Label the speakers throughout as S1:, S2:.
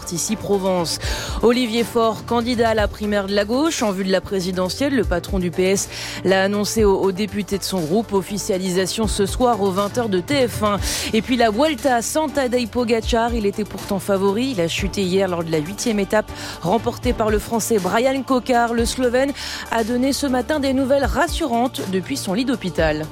S1: porte ici Provence. Olivier Faure, candidat à la primaire de la gauche en vue de la présidentielle. Le patron du PS l'a annoncé aux députés de son groupe. Officialisation ce soir aux 20h de TF1. Et puis la Vuelta sans Tadej Pogačar. Il était pourtant favori. Il a chuté hier lors de la 8e étape remportée par le Français Brian Kocar. Le Slovène a donné ce matin des nouvelles rassurantes depuis son lit d'hôpital.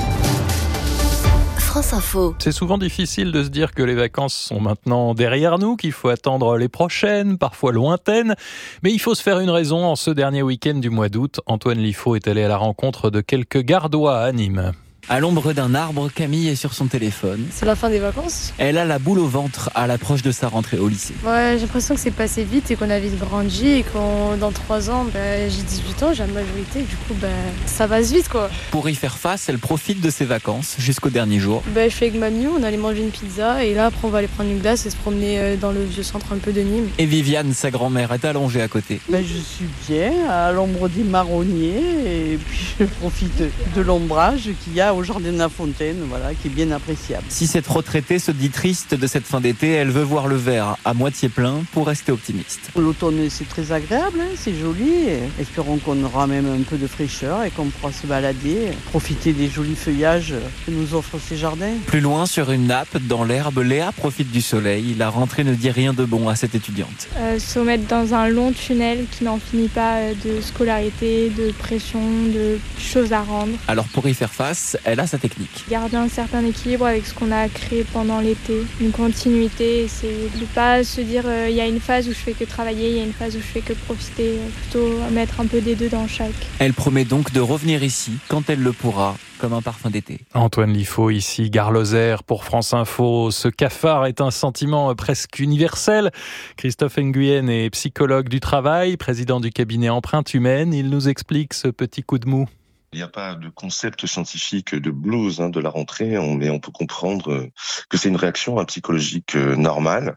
S2: France Info.
S3: C'est souvent difficile de se dire que les vacances sont maintenant derrière nous, qu'il faut attendre les prochaines, parfois lointaines. Mais il faut se faire une raison. En ce dernier week-end du mois d'août, Antoine Liffaut est allé à la rencontre de quelques Gardois à Nîmes.
S4: À l'ombre d'un arbre, Camille est sur son téléphone.
S5: C'est la fin des vacances.
S4: Elle a la boule au ventre à l'approche de sa rentrée au lycée.
S5: Ouais, j'ai l'impression que c'est passé vite et qu'on a vite grandi et qu'on dans 3 ans, j'ai 18 ans, j'ai la majorité. Du coup, ça passe vite quoi.
S4: Pour y faire face, elle profite de ses vacances jusqu'au dernier jour.
S5: Je suis avec mamie, on allait manger une pizza et là après on va aller prendre une glace et se promener dans le vieux centre un peu de Nîmes.
S4: Et Viviane, sa grand-mère, est allongée à côté.
S6: Je suis bien à l'ombre des marronniers et puis je profite de l'ombrage qu'il y a au jardin de la Fontaine. Voilà, qui est bien appréciable.
S4: Si cette retraitée se dit triste de cette fin d'été, elle veut voir le verre à moitié plein pour rester optimiste.
S6: L'automne, c'est très agréable, c'est joli. Espérons qu'on aura même un peu de fraîcheur et qu'on pourra se balader, profiter des jolis feuillages que nous offrent ces jardins.
S4: Plus loin, sur une nappe, dans l'herbe, Léa profite du soleil. La rentrée ne dit rien de bon à cette étudiante.
S7: Se mettre dans un long tunnel qui n'en finit pas de scolarité, de pression, de choses à rendre.
S4: Alors pour y faire face, elle a sa technique.
S7: Garder un certain équilibre avec ce qu'on a créé pendant l'été, une continuité, c'est de ne pas se dire il y a une phase où je fais que travailler, il y a une phase où je fais que profiter, plutôt mettre un peu des deux dans chaque.
S4: Elle promet donc de revenir ici quand elle le pourra, comme un parfum d'été.
S3: Antoine Liffaut, ici, Gare Lozère pour France Info. Ce cafard est un sentiment presque universel. Christophe Nguyen est psychologue du travail, président du cabinet Empreinte Humaine. Il nous explique ce petit coup de mou.
S8: Il n'y a pas de concept scientifique de blues de la rentrée, mais on peut comprendre que c'est une réaction psychologique normale.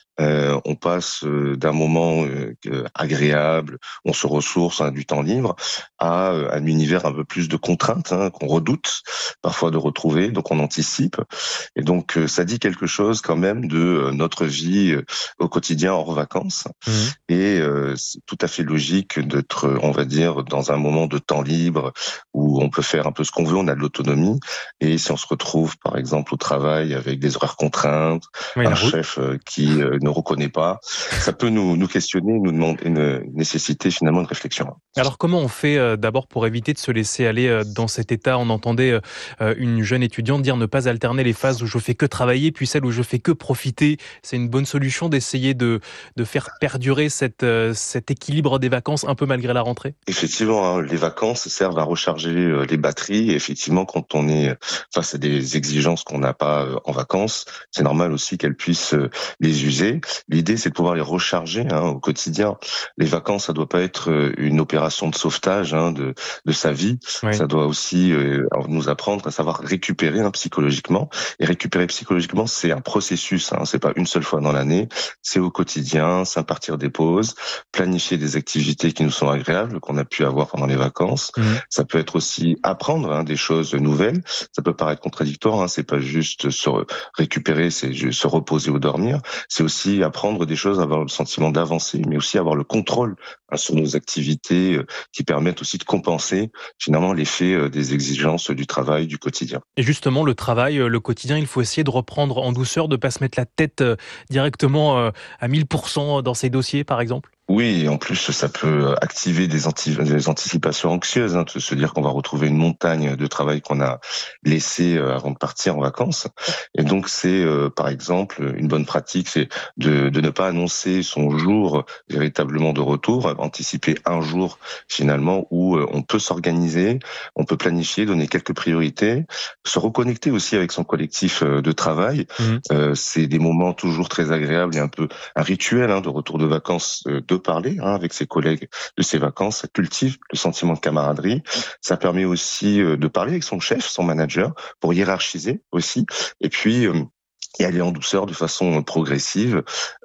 S8: On passe d'un moment agréable, on se ressource, du temps libre, à un univers un peu plus de contraintes qu'on redoute parfois de retrouver, donc on anticipe. Et donc ça dit quelque chose quand même de notre vie au quotidien hors vacances. Et c'est tout à fait logique d'être, on va dire, dans un moment de temps libre où on peut faire un peu ce qu'on veut, on a de l'autonomie. Et si on se retrouve par exemple au travail avec des horaires contraintes, un chef qui ne reconnaît pas, ça peut nous questionner, nous demander nécessiter finalement une réflexion.
S9: Alors comment on fait d'abord pour éviter de se laisser aller dans cet état? On entendait une jeune étudiante dire ne pas alterner les phases où je fais que travailler puis celles où je fais que profiter. C'est une bonne solution d'essayer de faire perdurer cet équilibre des vacances un peu malgré la rentrée? Effectivement,
S8: les vacances servent à recharger les batteries. Et effectivement, quand on est face à des exigences qu'on n'a pas en vacances, c'est normal aussi qu'elles puissent les user. L'idée, c'est de pouvoir les recharger au quotidien. Les vacances, ça doit pas être une opération de sauvetage de sa vie. Oui. Ça doit aussi nous apprendre à savoir récupérer psychologiquement. Et récupérer psychologiquement, c'est un processus. C'est pas une seule fois dans l'année. C'est au quotidien, s'impartir des pauses, planifier des activités qui nous sont agréables, qu'on a pu avoir pendant les vacances. Ça peut être aussi apprendre des choses nouvelles. Ça peut paraître contradictoire. C'est pas juste se récupérer, c'est juste se reposer ou dormir. C'est aussi apprendre des choses, avoir le sentiment d'avancer, mais aussi avoir le contrôle sur nos activités qui permettent aussi de compenser finalement l'effet des exigences du travail du quotidien. Et justement, le travail, le quotidien, il faut essayer de reprendre en douceur, de pas se mettre la tête directement à 1000% dans ses dossiers, par exemple. Oui, en plus, ça peut activer des anticipations anxieuses, de se dire qu'on va retrouver une montagne de travail qu'on a laissé avant de partir en vacances. Et donc, c'est, par exemple, une bonne pratique, c'est de ne pas annoncer son jour véritablement de retour, anticiper un jour, finalement, où on peut s'organiser, on peut planifier, donner quelques priorités, se reconnecter aussi avec son collectif de travail. C'est des moments toujours très agréables. Il y a un peu un rituel de retour de vacances, de parler avec ses collègues de ses vacances, ça cultive le sentiment de camaraderie, ça permet aussi de parler avec son chef, son manager, pour hiérarchiser aussi, et puis et aller en douceur de façon progressive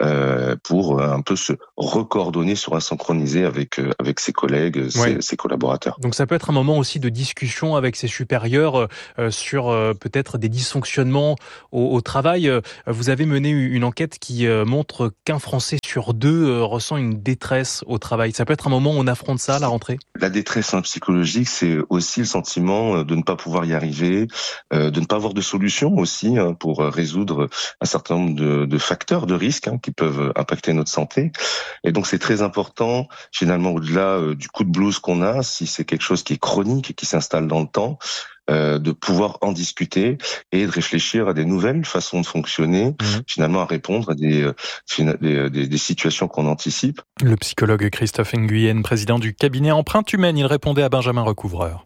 S8: pour un peu se recoordonner, se synchroniser avec ses collègues, ses collaborateurs. Donc ça peut être un moment aussi de discussion avec ses supérieurs sur peut-être des dysfonctionnements au travail. Vous avez mené une enquête qui montre qu'un Français
S9: sur 2 ressent une détresse au travail. Ça peut être un moment où on affronte ça, la rentrée?
S8: La détresse psychologique, c'est aussi le sentiment de ne pas pouvoir y arriver, de ne pas avoir de solution aussi pour résoudre un certain nombre de facteurs de risque qui peuvent impacter notre santé. Et donc c'est très important, finalement, au-delà du coup de blues qu'on a, si c'est quelque chose qui est chronique et qui s'installe dans le temps, de pouvoir en discuter et de réfléchir à des nouvelles façons de fonctionner, finalement à répondre à des situations qu'on anticipe.
S3: Le psychologue Christophe Nguyen, président du cabinet Empreinte Humaine, il répondait à Benjamin Recouvreur.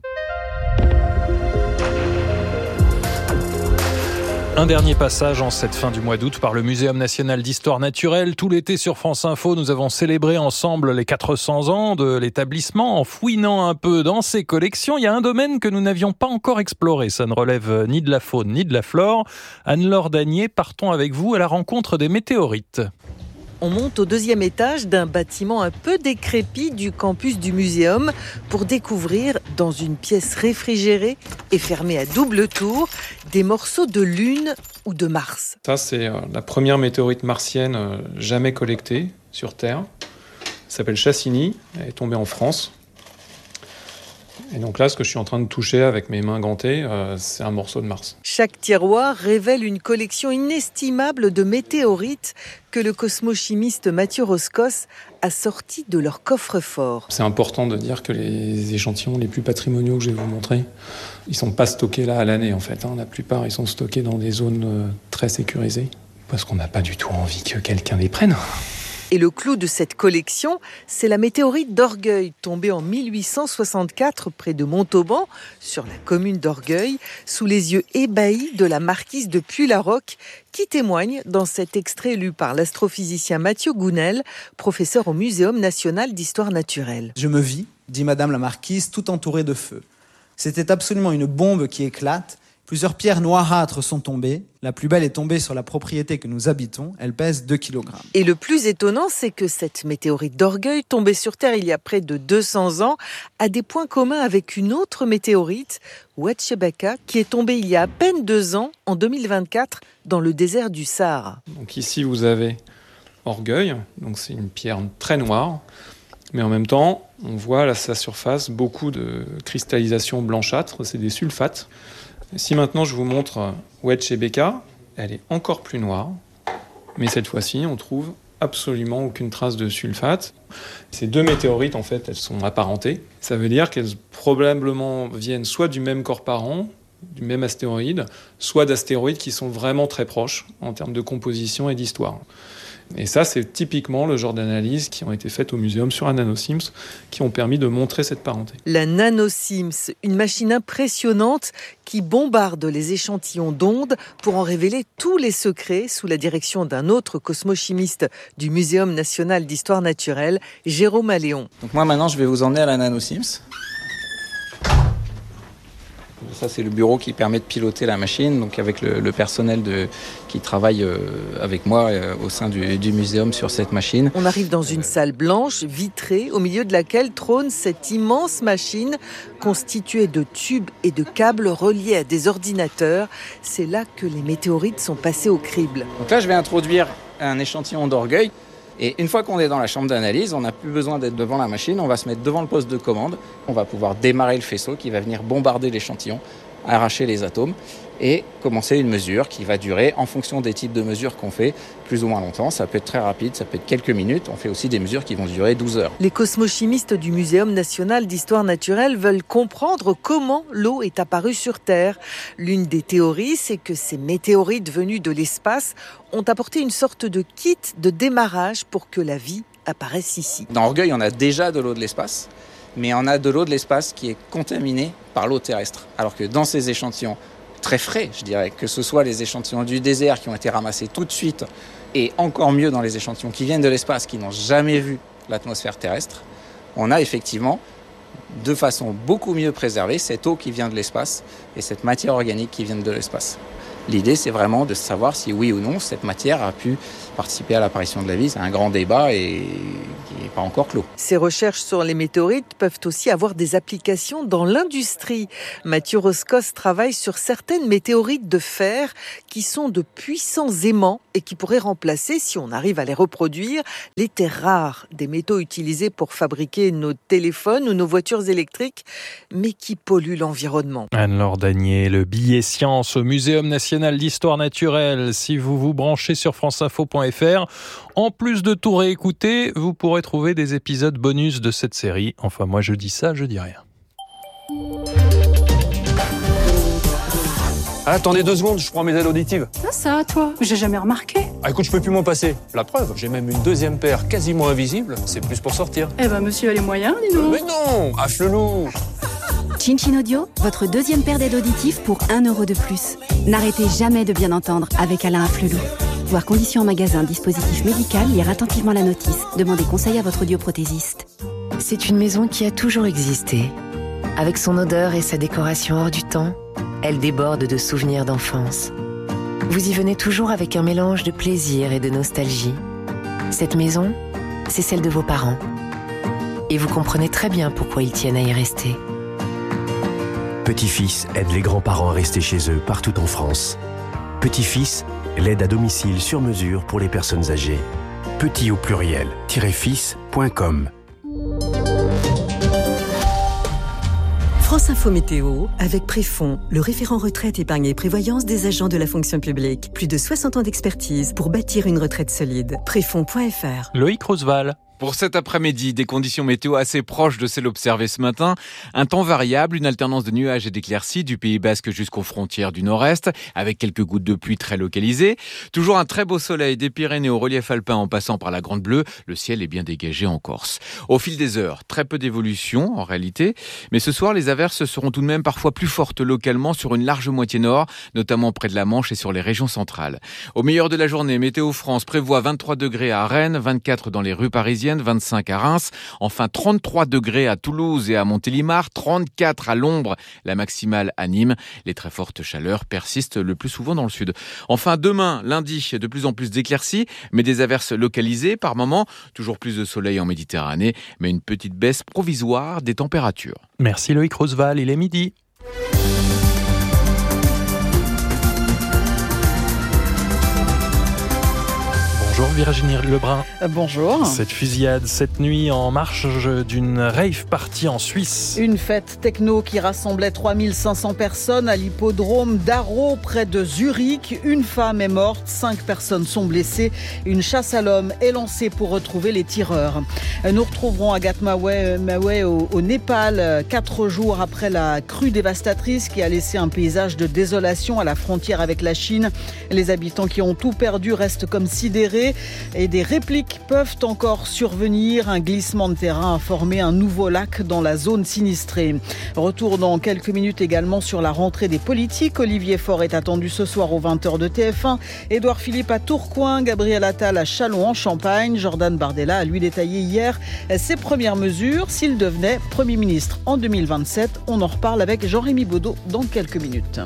S3: Un dernier passage en cette fin du mois d'août par le Muséum national d'histoire naturelle. Tout l'été sur France Info, nous avons célébré ensemble les 400 ans de l'établissement en fouinant un peu dans ses collections. Il y a un domaine que nous n'avions pas encore exploré. Ça ne relève ni de la faune ni de la flore. Anne-Laure Dagnier, partons avec vous à la rencontre des météorites.
S2: On monte au 2e étage d'un bâtiment un peu décrépit du campus du muséum pour découvrir, dans une pièce réfrigérée et fermée à double tour, des morceaux de Lune ou de Mars.
S10: Ça, c'est la première météorite martienne jamais collectée sur Terre. Elle s'appelle Chassigny, elle est tombée en France. Et donc là, ce que je suis en train de toucher avec mes mains gantées, c'est un morceau de Mars.
S2: Chaque tiroir révèle une collection inestimable de météorites que le cosmochimiste Mathieu Roscos a sortis de leur coffre-fort.
S10: C'est important de dire que les échantillons les plus patrimoniaux que je vais vous montrer, ils ne sont pas stockés là à l'année en fait. La plupart, ils sont stockés dans des zones très sécurisées, parce qu'on n'a pas du tout envie que quelqu'un les prenne.
S2: Et le clou de cette collection, c'est la météorite d'Orgueil, tombée en 1864 près de Montauban, sur la commune d'Orgueil, sous les yeux ébahis de la marquise de Puy-la-Roque, qui témoigne dans cet extrait lu par l'astrophysicien Mathieu Gounel, professeur au Muséum national d'histoire naturelle.
S11: Je me vis, dit Madame la marquise, tout entourée de feu. C'était absolument une bombe qui éclate. Plusieurs pierres noirâtres sont tombées. La plus belle est tombée sur la propriété que nous habitons. Elle pèse 2 kg.
S2: Et le plus étonnant, c'est que cette météorite d'Orgueil, tombée sur Terre il y a près de 200 ans, a des points communs avec une autre météorite, Oued-Chebaka, qui est tombée il y a à peine 2 ans, en 2024, dans le désert du Sahara.
S10: Donc ici, vous avez Orgueil. Donc c'est une pierre très noire. Mais en même temps, on voit à sa surface beaucoup de cristallisation blanchâtre. C'est des sulfates. Si maintenant je vous montre Oued-Chebaka, elle est encore plus noire, mais cette fois-ci on trouve absolument aucune trace de sulfate. Ces 2 météorites en fait, elles sont apparentées. Ça veut dire qu'elles probablement viennent soit du même corps parent, du même astéroïde, soit d'astéroïdes qui sont vraiment très proches en termes de composition et d'histoire. Et ça, c'est typiquement le genre d'analyses qui ont été faites au muséum sur la NanoSIMS, qui ont permis de montrer cette parenté.
S2: La NanoSIMS, une machine impressionnante qui bombarde les échantillons d'ondes pour en révéler tous les secrets sous la direction d'un autre cosmochimiste du Muséum national d'histoire naturelle, Jérôme Alléon.
S12: Donc moi maintenant, je vais vous emmener à la NanoSIMS. Ça, c'est le bureau qui permet de piloter la machine, donc avec le personnel qui travaille avec moi au sein du muséum sur cette machine.
S2: On arrive dans une salle blanche, vitrée, au milieu de laquelle trône cette immense machine constituée de tubes et de câbles reliés à des ordinateurs. C'est là que les météorites sont passées au crible.
S12: Donc là, je vais introduire un échantillon d'Orgueil. Et une fois qu'on est dans la chambre d'analyse, on n'a plus besoin d'être devant la machine, on va se mettre devant le poste de commande, on va pouvoir démarrer le faisceau qui va venir bombarder l'échantillon, arracher les atomes et commencer une mesure qui va durer, en fonction des types de mesures qu'on fait, plus ou moins longtemps. Ça peut être très rapide, ça peut être quelques minutes. On fait aussi des mesures qui vont durer 12 heures.
S2: Les cosmochimistes du Muséum national d'histoire naturelle veulent comprendre comment l'eau est apparue sur Terre. L'une des théories, c'est que ces météorites venues de l'espace ont apporté une sorte de kit de démarrage pour que la vie apparaisse ici.
S12: Dans Orgueil, on a déjà de l'eau de l'espace, mais on a de l'eau de l'espace qui est contaminée par l'eau terrestre. Alors que dans ces échantillons très frais, je dirais, que ce soit les échantillons du désert qui ont été ramassés tout de suite, et encore mieux dans les échantillons qui viennent de l'espace, qui n'ont jamais vu l'atmosphère terrestre, on a effectivement, de façon beaucoup mieux préservée, cette eau qui vient de l'espace et cette matière organique qui vient de l'espace. L'idée, c'est vraiment de savoir si oui ou non cette matière a pu participer à l'apparition de la vie. C'est un grand débat et qui n'est pas encore clos.
S2: Ces recherches sur les météorites peuvent aussi avoir des applications dans l'industrie. Mathieu Roscos travaille sur certaines météorites de fer qui sont de puissants aimants et qui pourraient remplacer, si on arrive à les reproduire, les terres rares, des métaux utilisés pour fabriquer nos téléphones ou nos voitures électriques, mais qui polluent l'environnement.
S3: Anne-Laure Danier, le billet science au Muséum national d'histoire naturelle. Si vous vous branchez sur franceinfo.fr, en plus de tout réécouter, vous pourrez trouver des épisodes bonus de cette série. Enfin, moi, je dis ça, je dis rien.
S13: Attendez 2 secondes, je prends mes aides auditives.
S14: Ah ça, toi, j'ai jamais remarqué.
S13: Ah écoute, je peux plus m'en passer. La preuve, j'ai même une 2e paire quasiment invisible. C'est plus pour sortir.
S14: Eh ben, monsieur a les moyens, dis donc.
S13: Mais non, Afflelou.
S15: Chin Audio, votre 2e paire d'aides auditives pour 1 € de plus. N'arrêtez jamais de bien entendre avec Alain Afflelou. Voir conditions en magasin, dispositif médical, lire attentivement la notice. Demandez conseil à votre audioprothésiste.
S16: C'est une maison qui a toujours existé. Avec son odeur et sa décoration hors du temps, elle déborde de souvenirs d'enfance. Vous y venez toujours avec un mélange de plaisir et de nostalgie. Cette maison, c'est celle de vos parents. Et vous comprenez très bien pourquoi ils tiennent à y rester.
S17: Petit-Fils aide les grands-parents à rester chez eux partout en France. Petit-Fils, l'aide à domicile sur mesure pour les personnes âgées. Petit au pluriel, -fils.com.
S18: France Info Météo, avec Préfond, le référent retraite, épargne et prévoyance des agents de la fonction publique. Plus de 60 ans d'expertise pour bâtir une retraite solide. Préfond.fr.
S3: Loïc Roosevelt.
S19: Pour cet après-midi, des conditions météo assez proches de celles observées ce matin. Un temps variable, une alternance de nuages et d'éclaircies du Pays Basque jusqu'aux frontières du nord-est, avec quelques gouttes de pluie très localisées. Toujours un très beau soleil des Pyrénées au relief alpin en passant par la Grande Bleue. Le ciel est bien dégagé en Corse. Au fil des heures, très peu d'évolution en réalité. Mais ce soir, les averses seront tout de même parfois plus fortes localement sur une large moitié nord, notamment près de la Manche et sur les régions centrales. Au meilleur de la journée, Météo France prévoit 23 degrés à Rennes, 24 dans les rues parisiennes, 25 à Reims, enfin 33 degrés à Toulouse et à Montélimar, 34 à l'ombre, la maximale à Nîmes. Les très fortes chaleurs persistent le plus souvent dans le sud. Enfin demain, lundi, de plus en plus d'éclaircies, mais des averses localisées par moments, toujours plus de soleil en Méditerranée, mais une petite baisse provisoire des températures.
S3: Merci Loïc Roosevelt, il est midi. Bonjour Virginie Lebrun.
S19: Bonjour.
S3: Cette fusillade cette nuit en marge d'une rave party en Suisse.
S19: Une fête techno qui rassemblait 3500 personnes à l'hippodrome d'Arro près de Zurich. Une femme est morte, 5 personnes sont blessées. Une chasse à l'homme est lancée pour retrouver les tireurs. Nous retrouverons Agathe Maoué au Népal, 4 jours après la crue dévastatrice qui a laissé un paysage de désolation à la frontière avec la Chine. Les habitants qui ont tout perdu restent comme sidérés. Et des répliques peuvent encore survenir. Un glissement de terrain a formé un nouveau lac dans la zone sinistrée. Retour dans quelques minutes également sur la rentrée des politiques. Olivier Faure est attendu ce soir aux 20h de TF1. Édouard Philippe à Tourcoing, Gabriel Attal à Châlons en Champagne. Jordan Bardella a lui détaillé hier ses premières mesures s'il devenait Premier ministre en 2027. On en reparle avec Jean-Rémy Baudot dans quelques minutes.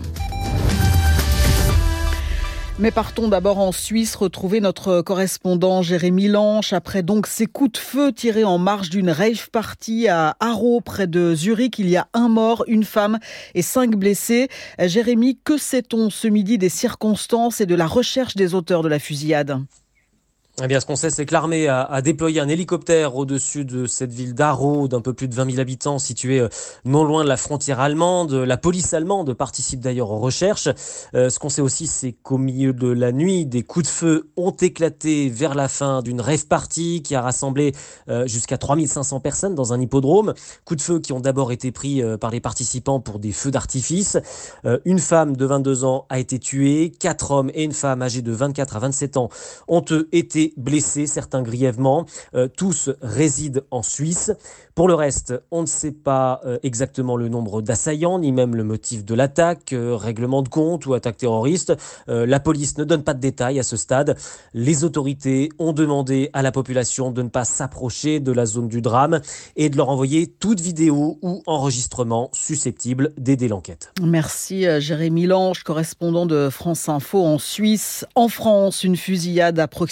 S19: Mais partons d'abord en Suisse, retrouver notre correspondant Jérémy Lanche. Après donc ces coups de feu tirés en marge d'une rave party à Arro, près de Zurich, il y a 1 mort, 1 femme et 5 blessés. Jérémy, que sait-on ce midi des circonstances et de la recherche des auteurs de la fusillade ?
S20: Eh bien, ce qu'on sait, c'est que l'armée a déployé un hélicoptère au-dessus de cette ville d'Arro, d'un peu plus de 20 000 habitants, située non loin de la frontière allemande. La police allemande participe d'ailleurs aux recherches. Ce qu'on sait aussi, c'est qu'au milieu de la nuit, des coups de feu ont éclaté vers la fin d'une rave party qui a rassemblé jusqu'à 3500 personnes dans un hippodrome. Coups de feu qui ont d'abord été pris par les participants pour des feux d'artifice. Une femme de 22 ans a été tuée. 4 hommes et une femme âgée de 24 à 27 ans ont été blessés, certains grièvement. Tous résident en Suisse. Pour le reste, on ne sait pas exactement le nombre d'assaillants, ni même le motif de l'attaque, règlement de compte ou attaque terroriste. La police ne donne pas de détails à ce stade. Les autorités ont demandé à la population de ne pas s'approcher de la zone du drame et de leur envoyer toute vidéo ou enregistrement susceptible d'aider l'enquête.
S19: Merci Jérémy Lange, correspondant de France Info en Suisse. En France, une fusillade à proximité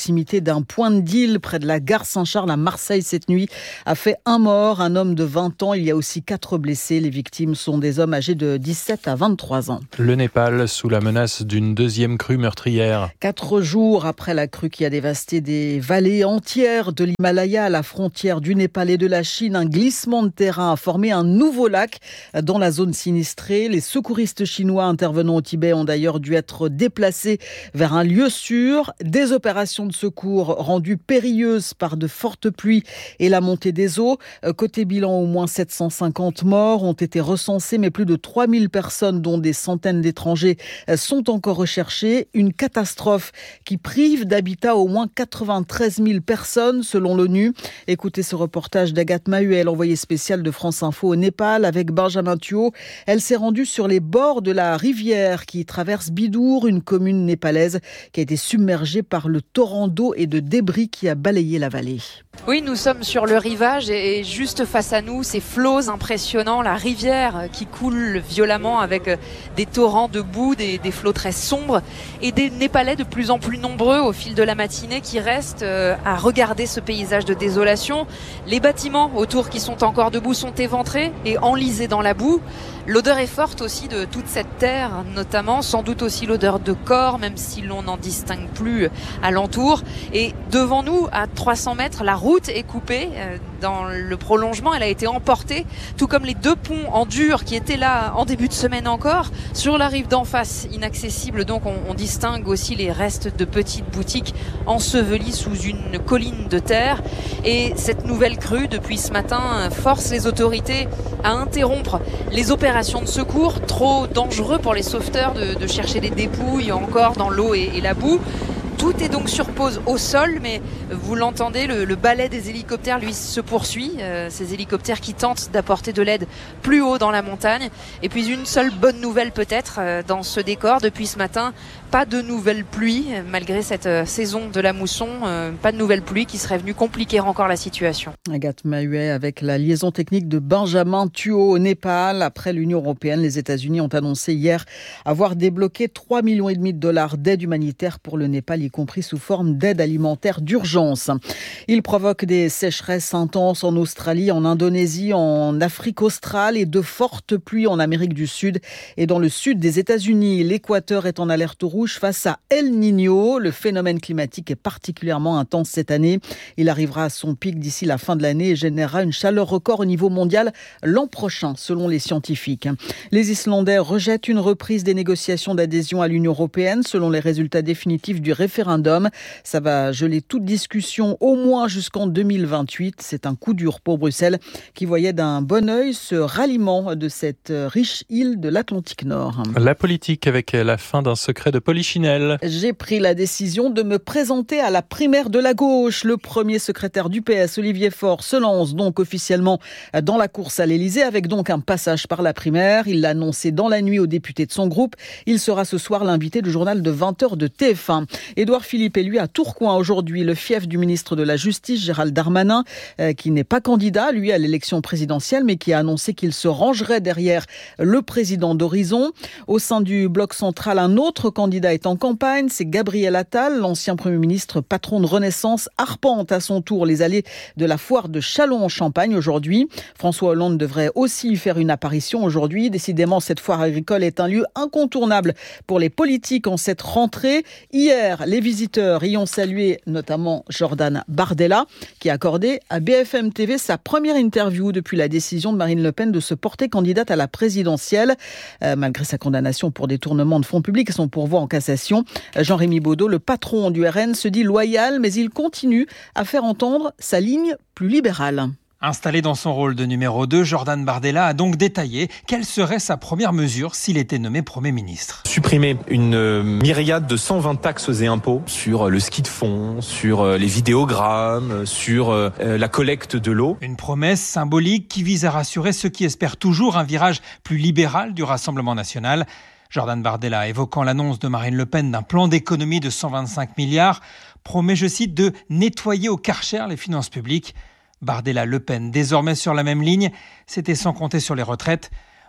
S21: d'un point de deal près de la gare Saint-Charles à Marseille cette nuit a fait un mort, un homme de 20 ans. Il y a aussi 4 blessés. Les victimes sont des hommes âgés de 17 à 23 ans.
S3: Le Népal sous la menace d'une deuxième crue meurtrière.
S21: 4 jours après la crue qui a dévasté des vallées entières de l'Himalaya à la frontière du Népal et de la Chine, un glissement de terrain a formé un nouveau lac dans la zone sinistrée. Les secouristes chinois intervenant au Tibet ont d'ailleurs dû être déplacés vers un lieu sûr. Des opérations de secours rendues périlleuses par de fortes pluies et la montée des eaux. Côté bilan, au moins 750 morts ont été recensés, mais plus de 3000 personnes, dont des centaines d'étrangers, sont encore recherchées. Une catastrophe qui prive d'habitat au moins 93 000 personnes, selon l'ONU. Écoutez ce reportage d'Agathe Mahuel, envoyée spéciale de France Info au Népal, avec Benjamin Thuot. Elle s'est rendue sur les bords de la rivière qui traverse Bidour, une commune népalaise qui a été submergée par le torrent d'eau et de débris qui a balayé la vallée.
S22: Oui, nous sommes sur le rivage et juste face à nous, ces flots impressionnants, la rivière qui coule violemment avec des torrents de boue, des flots très sombres et des Népalais de plus en plus nombreux au fil de la matinée qui restent à regarder ce paysage de désolation. Les bâtiments autour qui sont encore debout sont éventrés et enlisés dans la boue. L'odeur est forte aussi de toute cette terre, notamment, sans doute aussi l'odeur de corps, même si l'on n'en distingue plus alentour. Et devant nous, à 300 mètres, la route est coupée. Dans le prolongement, elle a été emportée, tout comme les 2 ponts en dur qui étaient là en début de semaine encore. Sur la rive d'en face, inaccessible, donc on distingue aussi les restes de petites boutiques ensevelies sous une colline de terre. Et cette nouvelle crue, depuis ce matin, force les autorités à interrompre les opérations de secours, trop dangereux pour les sauveteurs de chercher des dépouilles encore dans l'eau et la boue. Tout est donc sur pause au sol, mais vous l'entendez, le balai des hélicoptères, lui, se poursuit. Ces hélicoptères qui tentent d'apporter de l'aide plus haut dans la montagne. Et puis une seule bonne nouvelle peut-être dans ce décor. Depuis ce matin, pas de nouvelles pluies, malgré cette saison de la mousson. Pas de nouvelles pluies qui seraient venues compliquer encore la situation.
S21: Agathe Mahuet avec la liaison technique de Benjamin Thuot au Népal. Après l'Union européenne, les États-Unis ont annoncé hier avoir débloqué 3,5 millions de dollars d'aide humanitaire pour le Népal, y compris sous forme d'aide alimentaire d'urgence. Il provoque des sécheresses intenses en Australie, en Indonésie, en Afrique australe et de fortes pluies en Amérique du Sud et dans le sud des États-Unis. L'Équateur est en alerte rouge face à El Niño. Le phénomène climatique est particulièrement intense cette année. Il arrivera à son pic d'ici la fin de l'année et générera une chaleur record au niveau mondial l'an prochain, selon les scientifiques. Les Islandais rejettent une reprise des négociations d'adhésion à l'Union européenne, selon les résultats définitifs du référendum. Ça va geler toute discussion au moins jusqu'en 2028. C'est un coup dur pour Bruxelles qui voyait d'un bon œil ce ralliement de cette riche île de l'Atlantique Nord.
S3: La politique avec la fin d'un secret de Polichinelle.
S21: J'ai pris la décision de me présenter à la primaire de la gauche. Le premier secrétaire du PS, Olivier Faure, se lance donc officiellement dans la course à l'Élysée avec donc un passage par la primaire. Il l'a annoncé dans la nuit aux députés de son groupe. Il sera ce soir l'invité du journal de 20h de TF1. Édouard Philippe est lui à Tourcoing aujourd'hui, le fief du ministre de la Justice, Gérald Darmanin, qui n'est pas candidat, lui, à l'élection présidentielle, mais qui a annoncé qu'il se rangerait derrière le président d'Horizon. Au sein du bloc central, un autre candidat est en campagne, c'est Gabriel Attal, l'ancien Premier ministre, patron de Renaissance, arpente à son tour les allées de la foire de Châlons en Champagne aujourd'hui. François Hollande devrait aussi y faire une apparition aujourd'hui. Décidément, cette foire agricole est un lieu incontournable pour les politiques en cette rentrée. Hier, les visiteurs y ont salué notamment Jordan Bardella, qui a accordé à BFM TV sa première interview depuis la décision de Marine Le Pen de se porter candidate à la présidentielle. Malgré sa condamnation pour détournement de fonds publics et son pourvoi en cassation, Jean-Rémy Baudot, le patron du RN, se dit loyal, mais il continue à faire entendre sa ligne plus libérale.
S23: Installé dans son rôle de numéro 2, Jordan Bardella a donc détaillé quelle serait sa première mesure s'il était nommé Premier ministre.
S24: Supprimer une myriade de 120 taxes et impôts sur le ski de fond, sur les vidéogrammes, sur la collecte de l'eau.
S23: Une promesse symbolique qui vise à rassurer ceux qui espèrent toujours un virage plus libéral du Rassemblement national. Jordan Bardella, évoquant l'annonce de Marine Le Pen d'un plan d'économie de 125 milliards, promet, je cite, de nettoyer au Karcher les finances publiques. Bardella, Le Pen, désormais sur la même ligne, c'était sans compter sur les retraites.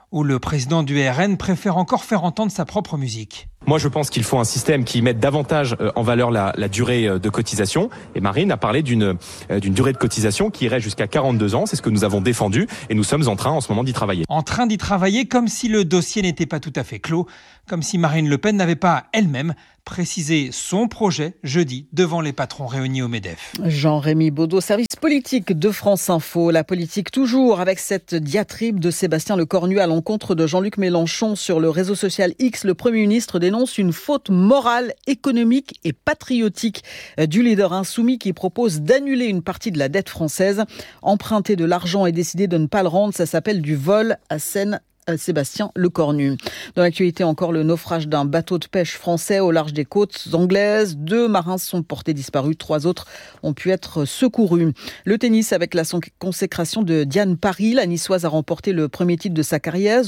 S23: où le président du RN préfère encore faire entendre sa propre musique.
S24: Moi, je pense qu'il faut un système qui mette davantage en valeur la durée de cotisation. Et Marine a parlé d'une durée de cotisation qui irait jusqu'à 42 ans. C'est ce que nous avons défendu et nous sommes en train en ce moment d'y travailler.
S23: En train d'y travailler comme si le dossier n'était pas tout à fait clos, comme si Marine Le Pen n'avait pas elle-même précisé son projet jeudi devant les patrons réunis au MEDEF.
S21: Jean-Rémy Baudot, service politique de France Info. La politique toujours avec cette diatribe de Sébastien Lecornu à l'encontre de Jean-Luc Mélenchon sur le réseau social X. Le Premier ministre dénonce une faute morale, économique et patriotique du leader insoumis qui propose d'annuler une partie de la dette française. Emprunter de l'argent et décider de ne pas le rendre, ça s'appelle du vol, assène Sébastien Lecornu. Dans l'actualité encore, le naufrage d'un bateau de pêche français au large des côtes anglaises. 2 marins sont portés disparus, 3 autres ont pu être secourus. Le tennis avec la consécration de Diane Paris. La Niçoise a remporté le premier titre de sa carrière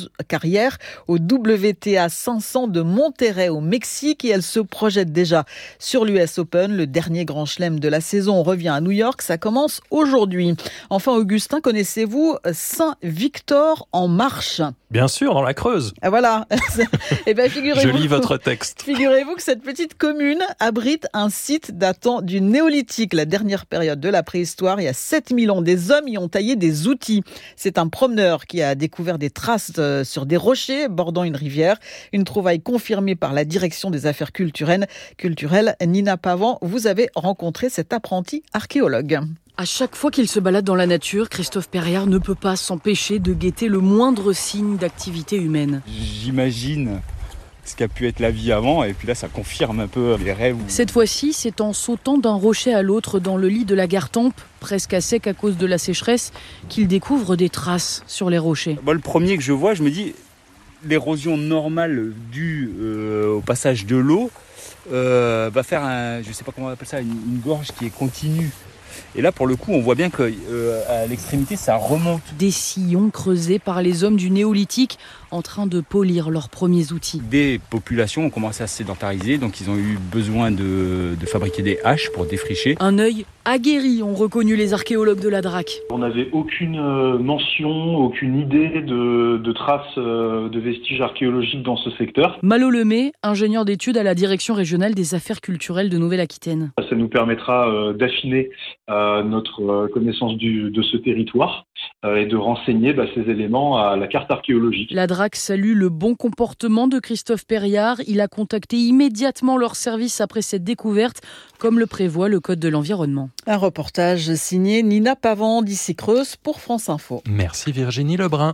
S21: au WTA 500 de Monterrey au Mexique et elle se projette déjà sur l'US Open, le dernier grand chelem de la saison. On revient à New York, ça commence aujourd'hui. Enfin, Augustin, connaissez-vous Saint-Victor en Marche ?
S3: Bien sûr, dans la Creuse.
S21: Ah voilà. Eh ben,
S3: je lis votre texte.
S21: Figurez-vous que cette petite commune abrite un site datant du néolithique, la dernière période de la préhistoire. Il y a 7000 ans, des hommes y ont taillé des outils. C'est un promeneur qui a découvert des traces sur des rochers bordant une rivière. Une trouvaille confirmée par la direction des affaires culturelles. Nina Pavant, vous avez rencontré cet apprenti archéologue.
S1: À chaque fois qu'il se balade dans la nature, Christophe Perriard ne peut pas s'empêcher de guetter le moindre signe d'activité humaine.
S5: J'imagine ce qu'a pu être la vie avant et puis là ça confirme un peu les rêves.
S1: Cette fois-ci, c'est en sautant d'un rocher à l'autre dans le lit de la Gartempe, presque à sec à cause de la sécheresse, qu'il découvre des traces sur les rochers.
S5: Le premier que je vois, je me dis l'érosion normale due au passage de l'eau va faire je sais pas comment on appelle ça, une gorge qui est continue. Et là, pour le coup, on voit bien qu'à l'extrémité, ça remonte.
S1: Des sillons creusés par les hommes du néolithique en train de polir leurs premiers outils.
S5: Des populations ont commencé à se sédentariser, donc ils ont eu besoin de fabriquer des haches pour défricher.
S1: Un œil aguerri ont reconnu les archéologues de la DRAC.
S6: On n'avait aucune mention, aucune idée de traces de vestiges archéologiques dans ce secteur.
S1: Malo Lemay, ingénieur d'études à la Direction régionale des affaires culturelles de Nouvelle-Aquitaine.
S6: Ça nous permettra d'affiner notre connaissance de ce territoire et de renseigner ces éléments à la carte archéologique.
S1: La DRAC salue le bon comportement de Christophe Perriard. Il a contacté immédiatement leur service après cette découverte, comme le prévoit le Code de l'environnement.
S21: Un reportage signé Nina Pavant d'ici Creuse pour France Info.
S3: Merci Virginie Lebrun.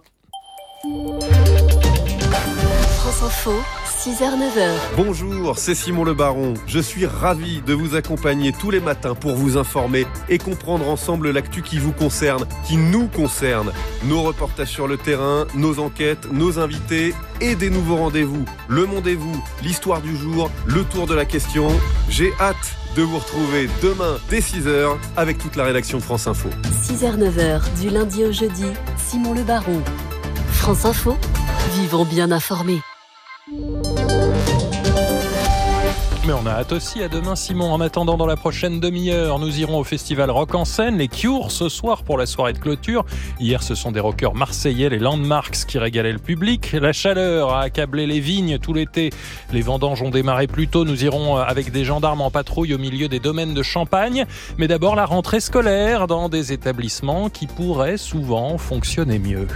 S7: France Info, 6h-9h.
S25: Bonjour, c'est Simon Le Baron. Je suis ravi de vous accompagner tous les matins pour vous informer et comprendre ensemble l'actu qui vous concerne, qui nous concerne. Nos reportages sur le terrain, nos enquêtes, nos invités et des nouveaux rendez-vous. Le Mondez-vous, l'histoire du jour, le tour de la question. J'ai hâte de vous retrouver demain dès 6h avec toute la rédaction de France Info.
S7: 6h-9h, du lundi au jeudi, Simon Le Baron. France Info, vivons bien informés.
S3: Mais on a hâte aussi à demain, Simon. En attendant, dans la prochaine demi-heure, nous irons au festival Rock en Seine, les Cure ce soir pour la soirée de clôture. Hier, ce sont des rockers marseillais, les Landmarks, qui régalaient le public. La chaleur a accablé les vignes tout l'été. Les vendanges ont démarré plus tôt. Nous irons avec des gendarmes en patrouille au milieu des domaines de Champagne. Mais d'abord, la rentrée scolaire dans des établissements qui pourraient souvent fonctionner mieux.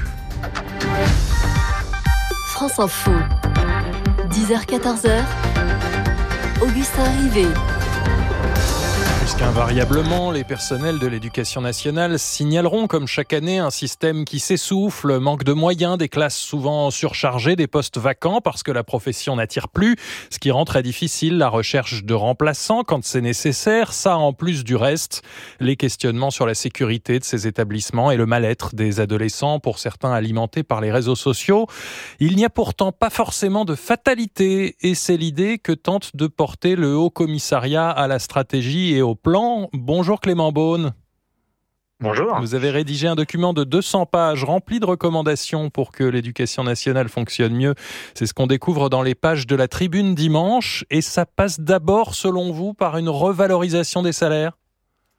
S7: France Info, 10h-14h, Augustin Rivet.
S3: Puisqu'invariablement, les personnels de l'éducation nationale signaleront, comme chaque année, un système qui s'essouffle, manque de moyens, des classes souvent surchargées, des postes vacants parce que la profession n'attire plus, ce qui rend très difficile la recherche de remplaçants quand c'est nécessaire. Ça, en plus du reste, les questionnements sur la sécurité de ces établissements et le mal-être des adolescents, pour certains alimentés par les réseaux sociaux. Il n'y a pourtant pas forcément de fatalité, et c'est l'idée que tente de porter le Haut Commissariat à la stratégie et au plan. Bonjour Clément Beaune.
S26: Bonjour.
S3: Vous avez rédigé un document de 200 pages rempli de recommandations pour que l'éducation nationale fonctionne mieux. C'est ce qu'on découvre dans les pages de la Tribune dimanche. Et ça passe d'abord, selon vous, par une revalorisation des salaires ?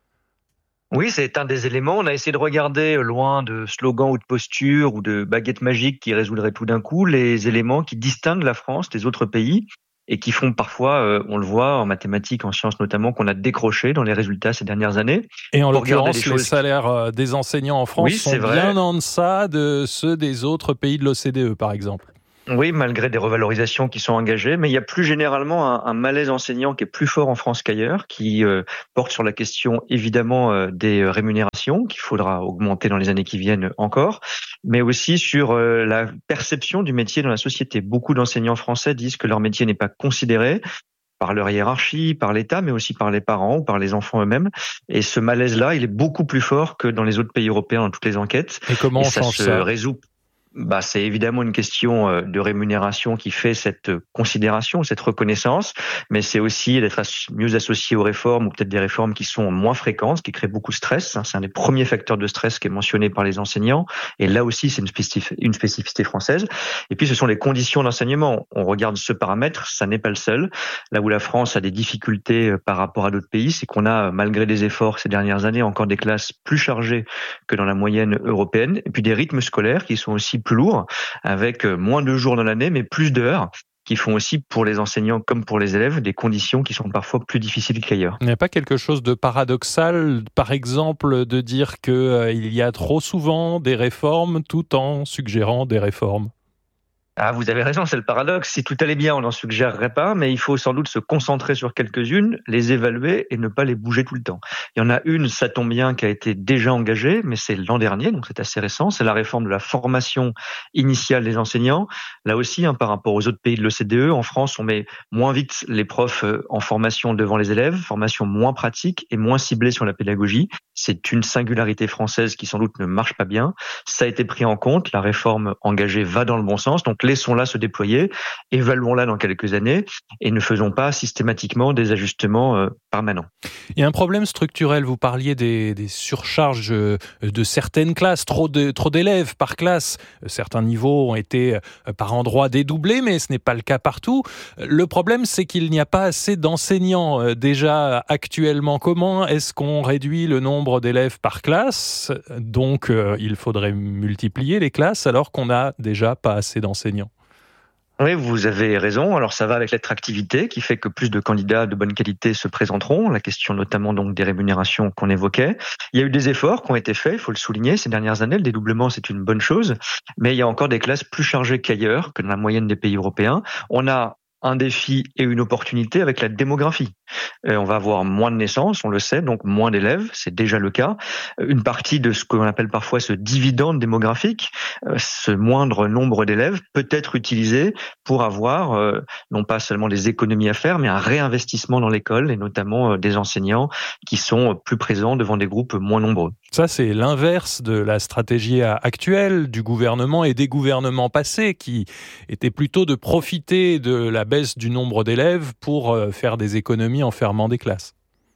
S4: Oui, c'est un des éléments. On a essayé de regarder, loin de slogans ou de postures ou de baguettes magiques qui résoudraient tout d'un coup, les éléments qui distinguent la France des autres pays et qui font parfois, on le voit en mathématiques, en sciences notamment, qu'on a décroché dans les résultats ces dernières années.
S3: Et en l'occurrence, les salaires des enseignants en France sont bien en deçà de ceux des autres pays de l'OCDE, par exemple.
S4: Oui, malgré des revalorisations qui sont engagées, mais il y a plus généralement un malaise enseignant qui est plus fort en France qu'ailleurs, qui porte sur la question évidemment des rémunérations qu'il faudra augmenter dans les années qui viennent encore, mais aussi sur la perception du métier dans la société. Beaucoup d'enseignants français disent que leur métier n'est pas considéré par leur hiérarchie, par l'État, mais aussi par les parents ou par les enfants eux-mêmes. Et ce malaise-là, il est beaucoup plus fort que dans les autres pays européens dans toutes les enquêtes.
S3: Et comment on change ça ?
S4: Ça se résout. C'est évidemment une question de rémunération qui fait cette considération, cette reconnaissance, mais c'est aussi d'être mieux associé aux réformes ou peut-être des réformes qui sont moins fréquentes, ce qui crée beaucoup de stress. C'est un des premiers facteurs de stress qui est mentionné par les enseignants. Et là aussi, c'est une spécificité française. Et puis, ce sont les conditions d'enseignement. On regarde ce paramètre, ça n'est pas le seul. Là où la France a des difficultés par rapport à d'autres pays, c'est qu'on a, malgré des efforts ces dernières années, encore des classes plus chargées que dans la moyenne européenne. Et puis des rythmes scolaires qui sont aussi plus lourds, avec moins de jours dans l'année, mais plus d'heures, qui font aussi pour les enseignants comme pour les élèves des conditions qui sont parfois plus difficiles qu'ailleurs.
S3: Il n'y a pas quelque chose de paradoxal, par exemple, de dire qu'il y a trop souvent des réformes tout en suggérant des réformes ?
S4: Ah, vous avez raison, c'est le paradoxe. Si tout allait bien, on n'en suggérerait pas, mais il faut sans doute se concentrer sur quelques-unes, les évaluer et ne pas les bouger tout le temps. Il y en a une, ça tombe bien, qui a été déjà engagée, mais c'est l'an dernier, donc c'est assez récent. C'est la réforme de la formation initiale des enseignants. Là aussi, par rapport aux autres pays de l'OCDE, en France, on met moins vite les profs en formation devant les élèves, formation moins pratique et moins ciblée sur la pédagogie. C'est une singularité française qui sans doute ne marche pas bien. Ça a été pris en compte, la réforme engagée va dans le bon sens, donc laissons-la se déployer, évaluons-la dans quelques années et ne faisons pas systématiquement des ajustements permanents.
S3: Il y a un problème structurel, vous parliez des surcharges de certaines classes, trop d'élèves par classe. Certains niveaux ont été par endroits dédoublés, mais ce n'est pas le cas partout. Le problème, c'est qu'il n'y a pas assez d'enseignants déjà actuellement. Comment est-ce qu'on réduit le nombre d'élèves par classe ? Donc, il faudrait multiplier les classes alors qu'on n'a déjà pas assez d'enseignants.
S4: Oui, vous avez raison. Alors ça va avec l'attractivité qui fait que plus de candidats de bonne qualité se présenteront. La question notamment donc des rémunérations qu'on évoquait. Il y a eu des efforts qui ont été faits, il faut le souligner, ces dernières années. Le dédoublement, c'est une bonne chose. Mais il y a encore des classes plus chargées qu'ailleurs, que dans la moyenne des pays européens. On a un défi et une opportunité avec la démographie. On va avoir moins de naissances, on le sait, donc moins d'élèves, c'est déjà le cas. Une partie de ce qu'on appelle parfois ce dividende démographique, ce moindre nombre d'élèves, peut être utilisé pour avoir non pas seulement des économies à faire, mais un réinvestissement dans l'école et notamment des enseignants qui sont plus présents devant des groupes moins nombreux.
S3: Ça, c'est l'inverse de la stratégie actuelle du gouvernement et des gouvernements passés qui étaient plutôt de profiter de la baisse du nombre d'élèves pour faire des économies en fermant des classes.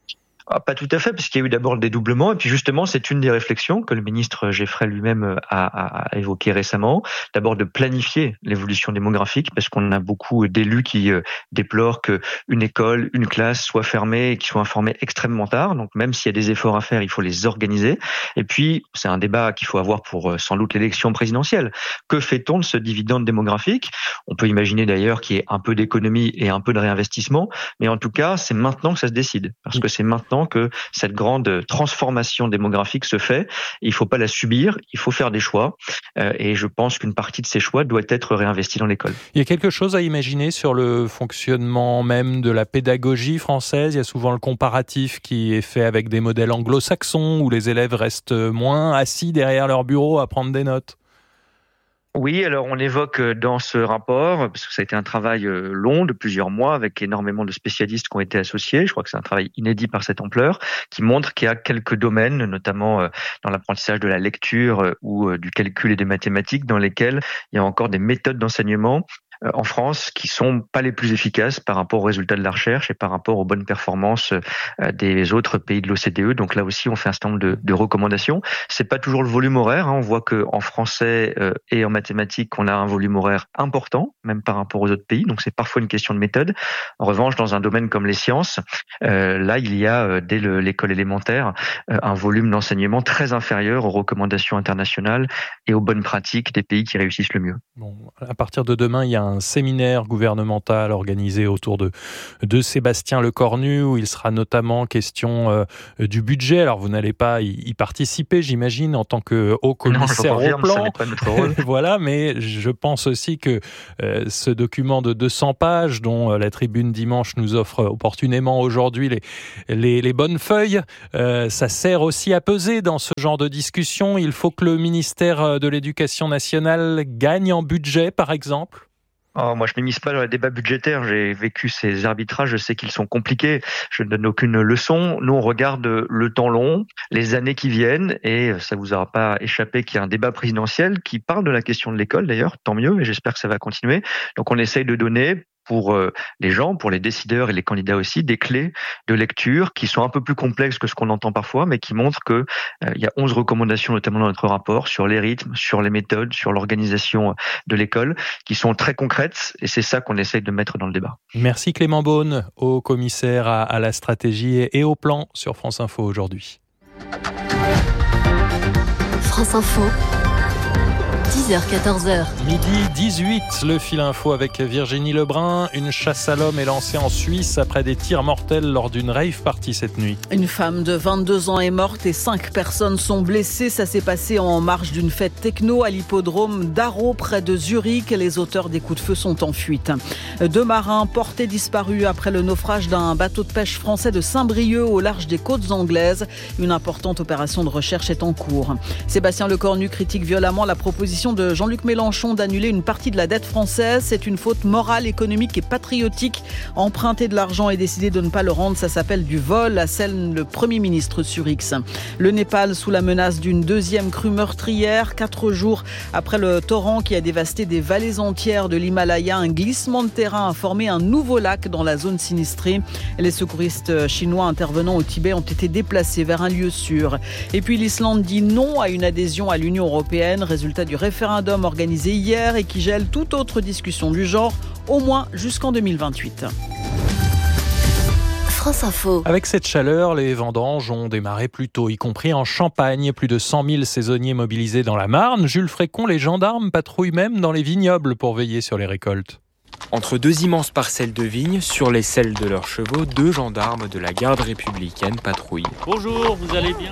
S4: Pas tout à fait, puisqu'il y a eu d'abord le dédoublement, et puis justement, c'est une des réflexions que le ministre Geffray lui-même a évoqué récemment. D'abord, de planifier l'évolution démographique, parce qu'on a beaucoup d'élus qui déplorent qu'une école, une classe soit fermée et qui soit informée extrêmement tard. Donc, même s'il y a des efforts à faire, il faut les organiser. Et puis, c'est un débat qu'il faut avoir pour sans doute l'élection présidentielle. Que fait-on de ce dividende démographique ? On peut imaginer d'ailleurs qu'il y ait un peu d'économie et un peu de réinvestissement, mais en tout cas, c'est maintenant que ça se décide, parce que c'est maintenant que cette grande transformation démographique se fait. Il ne faut pas la subir, il faut faire des choix. Et je pense qu'une partie de ces choix doit être réinvestie dans l'école.
S3: Il y a quelque chose à imaginer sur le fonctionnement même de la pédagogie française. Il y a souvent le comparatif qui est fait avec des modèles anglo-saxons où les élèves restent moins assis derrière leur bureau à prendre des notes.
S4: Oui, alors on évoque dans ce rapport, parce que ça a été un travail long de plusieurs mois avec énormément de spécialistes qui ont été associés, je crois que c'est un travail inédit par cette ampleur, qui montre qu'il y a quelques domaines, notamment dans l'apprentissage de la lecture ou du calcul et des mathématiques, dans lesquels il y a encore des méthodes d'enseignement en France qui sont pas les plus efficaces par rapport aux résultats de la recherche et par rapport aux bonnes performances des autres pays de l'OCDE. Donc là aussi, on fait un certain nombre de recommandations. C'est pas toujours le volume horaire. On voit que en français et en mathématiques, on a un volume horaire important, même par rapport aux autres pays. Donc c'est parfois une question de méthode. En revanche, dans un domaine comme les sciences, là, il y a dès l'école élémentaire un volume d'enseignement très inférieur aux recommandations internationales et aux bonnes pratiques des pays qui réussissent le mieux.
S3: Bon, à partir de demain, il y a un séminaire gouvernemental organisé autour de Sébastien Lecornu où il sera notamment question du budget. Alors vous n'allez pas y participer, j'imagine, en tant que haut commissaire au plan. Ça n'est pas notre rôle. Voilà, mais je pense aussi que ce document de 200 pages dont la Tribune Dimanche nous offre opportunément aujourd'hui les bonnes feuilles, ça sert aussi à peser dans ce genre de discussion. Il faut que le ministère de l'Éducation nationale gagne en budget, par exemple.
S4: Moi, je ne m'immisce pas dans les débats budgétaires. J'ai vécu ces arbitrages. Je sais qu'ils sont compliqués. Je ne donne aucune leçon. Nous, on regarde le temps long, les années qui viennent, et ça vous aura pas échappé qu'il y a un débat présidentiel qui parle de la question de l'école, d'ailleurs. Tant mieux, et j'espère que ça va continuer. Donc, on essaye de donner pour les gens, pour les décideurs et les candidats aussi, des clés de lecture qui sont un peu plus complexes que ce qu'on entend parfois, mais qui montrent que il y a 11 recommandations, notamment dans notre rapport, sur les rythmes, sur les méthodes, sur l'organisation de l'école, qui sont très concrètes, et c'est ça qu'on essaye de mettre dans le débat.
S3: Merci Clément Beaune, haut commissaire à la stratégie et au plan sur France Info aujourd'hui.
S7: France Info. 10h-14h.
S3: Midi 18, le fil info avec Virginie Lebrun. Une chasse à l'homme est lancée en Suisse après des tirs mortels lors d'une rave party cette nuit.
S21: Une femme de 22 ans est morte et 5 personnes sont blessées. Ça s'est passé en marge d'une fête techno à l'hippodrome d'Aro près de Zurich. Les auteurs des coups de feu sont en fuite. 2 marins portés disparus après le naufrage d'un bateau de pêche français de Saint-Brieuc au large des côtes anglaises. Une importante opération de recherche est en cours. Sébastien Lecornu critique violemment la proposition de Jean-Luc Mélenchon d'annuler une partie de la dette française. C'est une faute morale, économique et patriotique. Emprunter de l'argent et décider de ne pas le rendre, ça s'appelle du vol, assène le Premier ministre sur X. Le Népal sous la menace d'une deuxième crue meurtrière. 4 jours après le torrent qui a dévasté des vallées entières de l'Himalaya, un glissement de terrain a formé un nouveau lac dans la zone sinistrée. Les secouristes chinois intervenant au Tibet ont été déplacés vers un lieu sûr. Et puis l'Islande dit non à une adhésion à l'Union européenne, résultat du référendum organisé hier et qui gèle toute autre discussion du genre, au moins jusqu'en 2028.
S7: France Info.
S3: Avec cette chaleur, les vendanges ont démarré plus tôt, y compris en Champagne. Plus de 100 000 saisonniers mobilisés dans la Marne. Jules Frécon, les gendarmes patrouillent même dans les vignobles pour veiller sur les récoltes.
S2: Entre 2 immenses parcelles de vignes, sur les selles de leurs chevaux, 2 gendarmes de la garde républicaine patrouillent.
S8: Bonjour, vous allez bien ?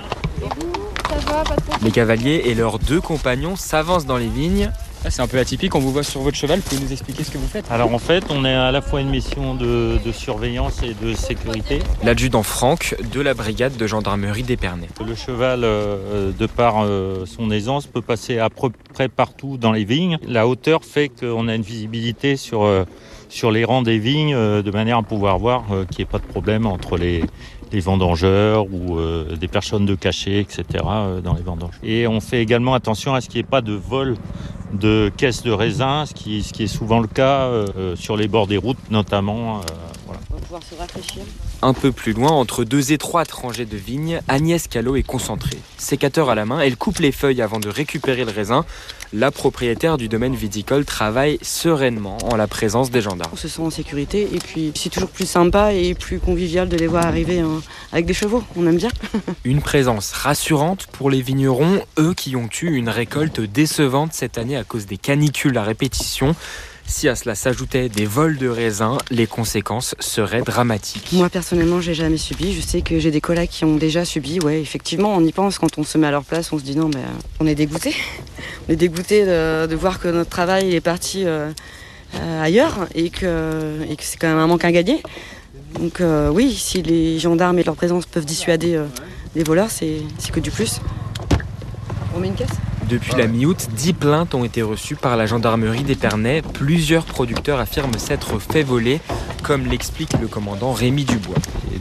S2: Les cavaliers et leurs 2 compagnons s'avancent dans les vignes.
S8: C'est un peu atypique, on vous voit sur votre cheval, vous pouvez nous expliquer ce que vous faites ? Alors en fait, on est à la fois une mission de surveillance et de sécurité.
S2: L'adjudant Franck de la brigade de gendarmerie d'Épernay.
S8: Le cheval, de par son aisance, peut passer à peu près partout dans les vignes. La hauteur fait qu'on a une visibilité sur les rangs des vignes, de manière à pouvoir voir qu'il n'y ait pas de problème entre les vendangeurs ou des personnes de cachet, etc. dans les vendanges. Et on fait également attention à ce qu'il n'y ait pas de vol de caisses de raisin, ce qui est souvent le cas sur les bords des routes notamment. Voilà.
S9: On va pouvoir se rafraîchir.
S2: Un peu plus loin, entre 2 étroites rangées de vignes, Agnès Callot est concentrée. Sécateur à la main, elle coupe les feuilles avant de récupérer le raisin. La propriétaire du domaine viticole travaille sereinement en la présence des gendarmes.
S9: On se sent en sécurité et puis c'est toujours plus sympa et plus convivial de les voir arriver avec des chevaux. On aime bien.
S2: Une présence rassurante pour les vignerons, eux qui ont eu une récolte décevante cette année à cause des canicules à répétition. Si à cela s'ajoutaient des vols de raisins, les conséquences seraient dramatiques.
S9: Moi personnellement, j'ai jamais subi. Je sais que j'ai des collègues qui ont déjà subi. Ouais, effectivement, on y pense quand on se met à leur place. On se dit non, mais on est dégoûté. On est dégoûté de voir que notre travail est parti ailleurs et que c'est quand même un manque à gagner. Donc oui, si les gendarmes et leur présence peuvent dissuader les voleurs, c'est que du plus. On met une caisse ?
S2: Depuis la mi-août, 10 plaintes ont été reçues par la gendarmerie d'Épernay. Plusieurs producteurs affirment s'être fait voler, comme l'explique le commandant Rémi Dubois.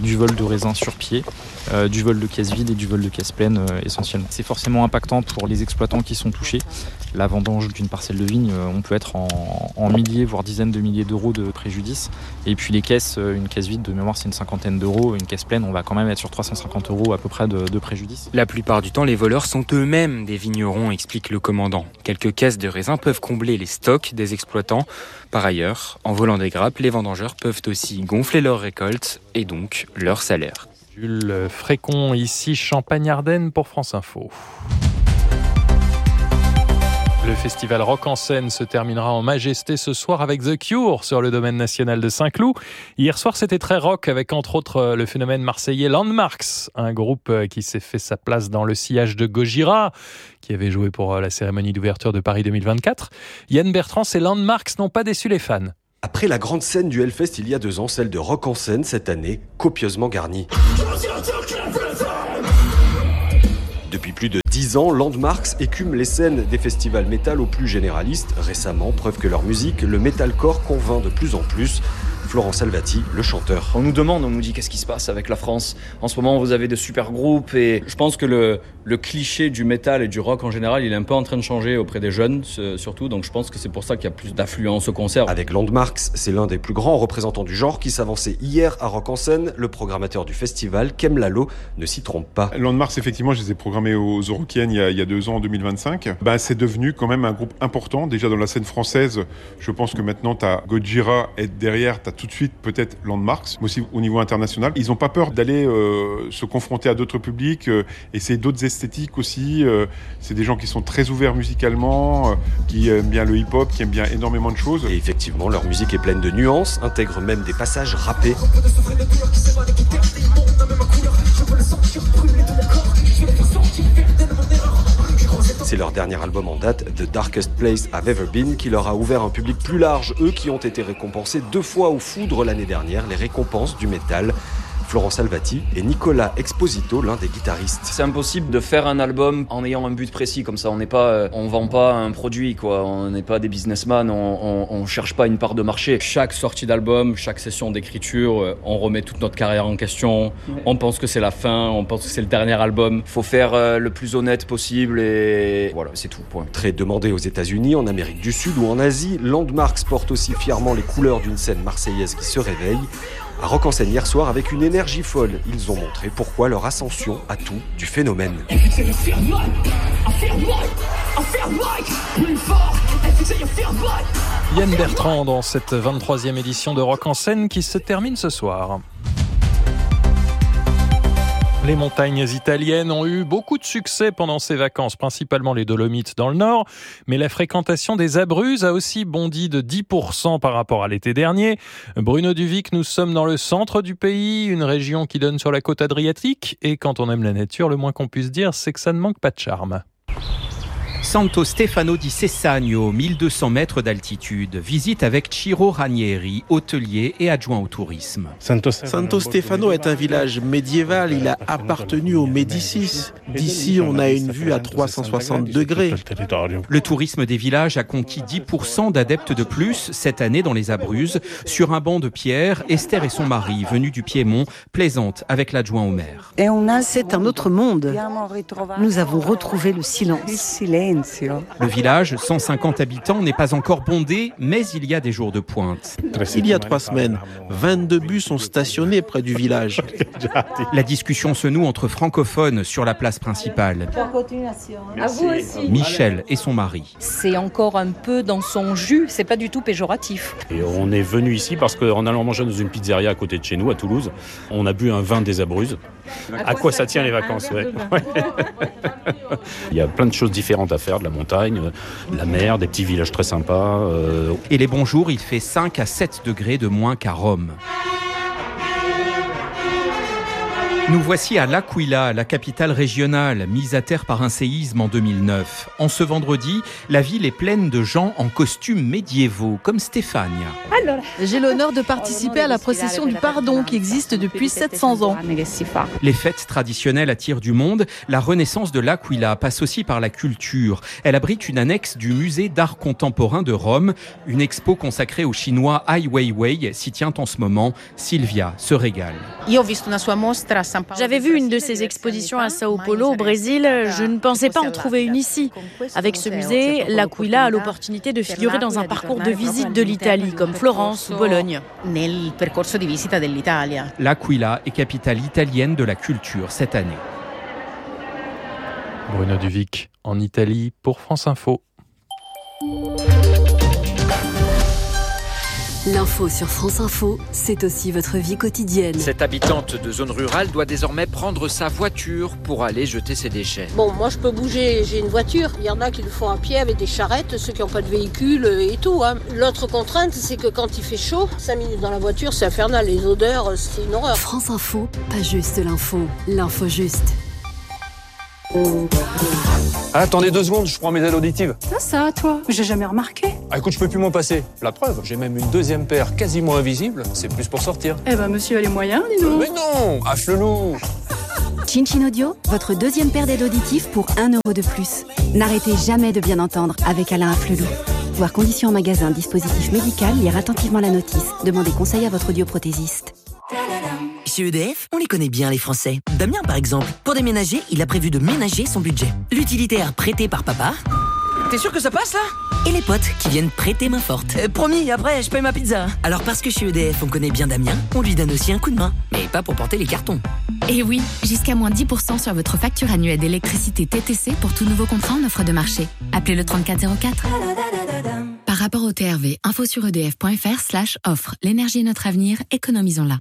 S10: du vol de raisin sur pied, du vol de caisses vides et du vol de caisses pleines essentiellement. C'est forcément impactant pour les exploitants qui sont touchés. La vendange d'une parcelle de vigne, on peut être en milliers, voire dizaines de milliers d'euros de préjudice. Et puis les caisses, une caisse vide de mémoire c'est une cinquantaine d'euros, une caisse pleine on va quand même être sur 350 euros à peu près de préjudice.
S2: La plupart du temps, les voleurs sont eux-mêmes des vignerons, explique le commandant. Quelques caisses de raisins peuvent combler les stocks des exploitants. Par ailleurs, en volant des grappes, les vendangeurs peuvent aussi gonfler leur récolte et donc leur salaire.
S3: Jules Frécon, ici Champagne-Ardenne pour France Info. Le festival Rock en scène se terminera en majesté ce soir avec The Cure sur le domaine national de Saint-Cloud. Hier soir, c'était très rock avec entre autres le phénomène marseillais Landmarks, un groupe qui s'est fait sa place dans le sillage de Gojira, qui avait joué pour la cérémonie d'ouverture de Paris 2024. Yann Bertrand, ces Landmarks n'ont pas déçu les fans.
S11: Après la grande scène du Hellfest il y a 2 ans, celle de Rock en scène cette année, copieusement garnie. Depuis plus de 10 ans, Landmarks écume les scènes des festivals métal aux plus généralistes. Récemment, preuve que leur musique, le metalcore, convainc de plus en plus. Florent Salvati, le chanteur.
S12: On nous demande, on nous dit qu'est-ce qui se passe avec la France. En ce moment, vous avez de super groupes et je pense que le cliché du métal et du rock en général, il est un peu en train de changer auprès des jeunes surtout. Donc je pense que c'est pour ça qu'il y a plus d'affluence au concert.
S11: Avec Landmarks, c'est l'un des plus grands représentants du genre qui s'avançait hier à Rock en scène. Le programmateur du festival, Kem Lalo, ne s'y trompe pas.
S13: Landmarks, effectivement, je les ai programmés aux Eurokéennes il y a 2 ans, en 2025. C'est devenu quand même un groupe important. Déjà dans la scène française, je pense que maintenant, tu as Gojira et derrière, tu as tout de suite peut-être Landmarks, mais aussi au niveau international. Ils n'ont pas peur d'aller se confronter à d'autres publics, essayer d'autres esthétiques aussi. C'est des gens qui sont très ouverts musicalement, qui aiment bien le hip-hop, qui aiment bien énormément de choses.
S11: Et effectivement, leur musique est pleine de nuances, intègre même des passages rappés. C'est leur dernier album en date, The Darkest Place I've Ever Been, qui leur a ouvert un public plus large, eux qui ont été récompensés 2 fois au Foudre l'année dernière, les récompenses du métal. Florent Salvati et Nicolas Exposito, l'un des guitaristes.
S12: C'est impossible de faire un album en ayant un but précis comme ça. On vend pas un produit, quoi. On n'est pas des businessmen, on cherche pas une part de marché. Chaque sortie d'album, chaque session d'écriture, on remet toute notre carrière en question. On pense que c'est la fin, on pense que c'est le dernier album. Il faut faire le plus honnête possible et voilà, c'est tout. Point.
S11: Très demandé aux États-Unis, en Amérique du Sud ou en Asie, Landmarks porte aussi fièrement les couleurs d'une scène marseillaise qui se réveille. À Rock en scène hier soir, avec une énergie folle, ils ont montré pourquoi leur ascension a tout du phénomène.
S3: Yann Bertrand dans cette 23e édition de Rock en scène qui se termine ce soir. Les montagnes italiennes ont eu beaucoup de succès pendant ces vacances, principalement les Dolomites dans le nord, mais la fréquentation des Abruzzes a aussi bondi de 10% par rapport à l'été dernier. Bruno Duvic, nous sommes dans le centre du pays, une région qui donne sur la côte adriatique, et quand on aime la nature, le moins qu'on puisse dire, c'est que ça ne manque pas de charme.
S14: Santo Stefano di Sessagno, 1200 mètres d'altitude. Visite avec Ciro Ranieri, hôtelier et adjoint au tourisme.
S15: Santo Stefano est un village médiéval, il a appartenu aux Médicis. D'ici, on a une vue à 360 degrés.
S14: Le tourisme des villages a conquis 10% d'adeptes de plus cette année dans les Abruzzes. Sur un banc de pierre, Esther et son mari, venus du Piémont, plaisantent avec l'adjoint au maire.
S27: C'est un autre monde. Nous avons retrouvé le silence.
S14: Le village, 150 habitants, n'est pas encore bondé, mais il y a des jours de pointe.
S15: Il y a 3 semaines, 22 bus sont stationnés près du village.
S14: La discussion se noue entre francophones sur la place principale.
S28: À vous aussi.
S14: Michel et son mari.
S28: C'est encore un peu dans son jus, c'est pas du tout péjoratif.
S29: Et on est venu ici parce qu'en allant manger dans une pizzeria à côté de chez nous, à Toulouse, on a bu un vin des Abruzzes. À quoi ça tient les vacances, ouais. Il y a plein de choses différentes à faire, de la montagne, de la mer, des petits villages très sympas.
S14: Et les bons jours, il fait 5 à 7 degrés de moins qu'à Rome. Nous voici à L'Aquila, la capitale régionale, mise à terre par un séisme en 2009. En ce vendredi, la ville est pleine de gens en costumes médiévaux, comme Stéphania.
S5: J'ai l'honneur de participer à la procession du pardon qui existe depuis 700 ans.
S14: Les fêtes traditionnelles attirent du monde. La renaissance de L'Aquila passe aussi par la culture. Elle abrite une annexe du musée d'art contemporain de Rome. Une expo consacrée au chinois Ai Weiwei s'y tient en ce moment. Sylvia se régale.
S16: J'avais vu une de ces expositions à Sao Paulo, au Brésil. Je ne pensais pas en trouver une ici. Avec ce musée, L'Aquila a l'opportunité de figurer dans un parcours de visite de l'Italie, comme Florence ou Bologne.
S14: L'Aquila est capitale italienne de la culture cette année.
S3: Bruno Duvic en Italie pour France Info.
S7: L'info sur France Info, c'est aussi votre vie quotidienne.
S17: Cette habitante de zone rurale doit désormais prendre sa voiture pour aller jeter ses déchets.
S18: Bon, moi je peux bouger, j'ai une voiture. Il y en a qui le font à pied avec des charrettes, ceux qui n'ont pas de véhicule et tout. L'autre contrainte, c'est que quand il fait chaud, 5 minutes dans la voiture, c'est infernal. Les odeurs, c'est une horreur.
S7: France Info, pas juste l'info juste.
S19: Attendez 2 secondes, je prends mes aides auditives.
S20: Ça, toi, j'ai jamais remarqué.
S19: Écoute, je peux plus m'en passer. La preuve, j'ai même une 2e paire quasiment invisible. C'est plus pour sortir.
S20: Eh ben, monsieur a les moyens, dis donc.
S19: Mais non, Afflelou.
S27: Chin Audio, votre 2e paire d'aides auditives pour 1 € de plus. N'arrêtez jamais de bien entendre avec Alain Afflelou. Voir conditions en magasin, dispositif médical, lire attentivement la notice. Demandez conseil à votre audioprothésiste.
S22: Chez EDF, on les connaît bien les Français. Damien par exemple, pour déménager, il a prévu de ménager son budget. L'utilitaire prêté par papa. T'es sûr que ça passe là? Et les potes qui viennent prêter main forte. Promis, après je paye ma pizza. Alors parce que chez EDF on connaît bien Damien, on lui donne aussi un coup de main. Mais pas pour porter les cartons.
S23: Et oui, jusqu'à moins 10% sur votre facture annuelle d'électricité TTC pour tout nouveau contrat en offre de marché. Appelez le 3404. Par rapport au TRV, info sur edf.fr/offre. L'énergie est notre avenir, économisons-la.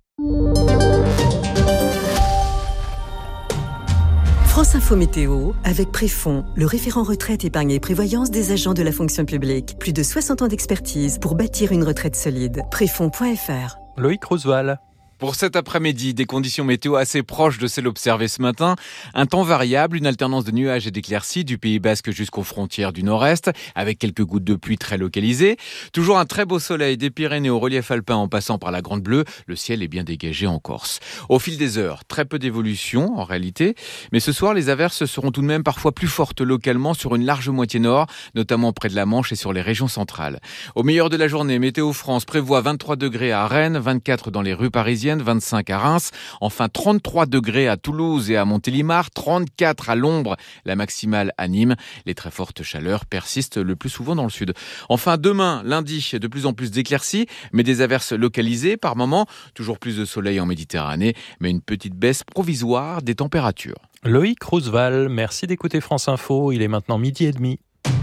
S27: France Info Météo, avec Préfond, le référent retraite, épargne et prévoyance des agents de la fonction publique. Plus de 60 ans d'expertise pour bâtir une retraite solide. Préfond.fr.
S3: Loïc Roosevelt.
S24: Pour cet après-midi, des conditions météo assez proches de celles observées ce matin. Un temps variable, une alternance de nuages et d'éclaircies du Pays Basque jusqu'aux frontières du nord-est, avec quelques gouttes de pluie très localisées. Toujours un très beau soleil des Pyrénées au relief alpin en passant par la Grande Bleue. Le ciel est bien dégagé en Corse. Au fil des heures, très peu d'évolution en réalité. Mais ce soir, les averses seront tout de même parfois plus fortes localement sur une large moitié nord, notamment près de la Manche et sur les régions centrales. Au meilleur de la journée, Météo France prévoit 23 degrés à Rennes, 24 dans les rues parisiennes, 25 à Reims, enfin 33 degrés à Toulouse et à Montélimar, 34 à l'ombre, la maximale à Nîmes. Les très fortes chaleurs persistent le plus souvent dans le sud. Enfin demain, lundi, de plus en plus d'éclaircies, mais des averses localisées par moments, toujours plus de soleil en Méditerranée, mais une petite baisse provisoire des températures.
S3: Loïc Roosevelt, merci d'écouter France Info, il est maintenant 12h30.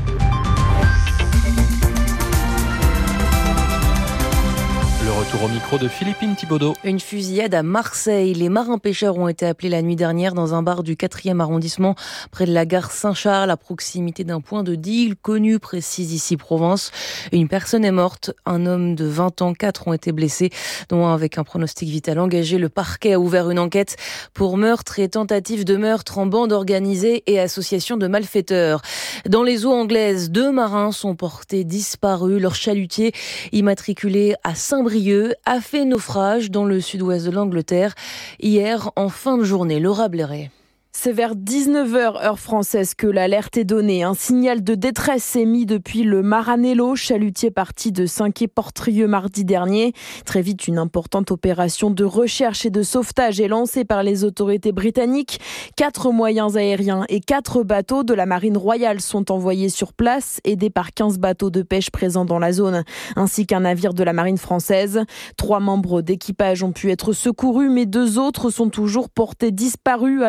S3: Retour au micro de Philippine Thibaudot.
S30: Une fusillade à Marseille. Les marins-pêcheurs ont été appelés la nuit dernière dans un bar du 4e arrondissement, près de la gare Saint-Charles, à proximité d'un point de deal connu, précise ici Provence. Une personne est morte, un homme de 20 ans, 4 ont été blessés, dont un avec un pronostic vital engagé. Le parquet a ouvert une enquête pour meurtre et tentative de meurtre en bande organisée et association de malfaiteurs. Dans les eaux anglaises, 2 marins sont portés disparus. Leur chalutier, immatriculé à Saint-Brieuc, a fait naufrage dans le sud-ouest de l'Angleterre hier en fin de journée. Laura Blairet.
S31: C'est vers 19h heure française que l'alerte est donnée. Un signal de détresse s'est mis depuis le Maranello, chalutier parti de Saint-Quay-Portrieux mardi dernier. Très vite, une importante opération de recherche et de sauvetage est lancée par les autorités britanniques. 4 moyens aériens et 4 bateaux de la Marine royale sont envoyés sur place, aidés par 15 bateaux de pêche présents dans la zone, ainsi qu'un navire de la Marine française. 3 membres d'équipage ont pu être secourus, mais 2 autres sont toujours portés disparus alors que les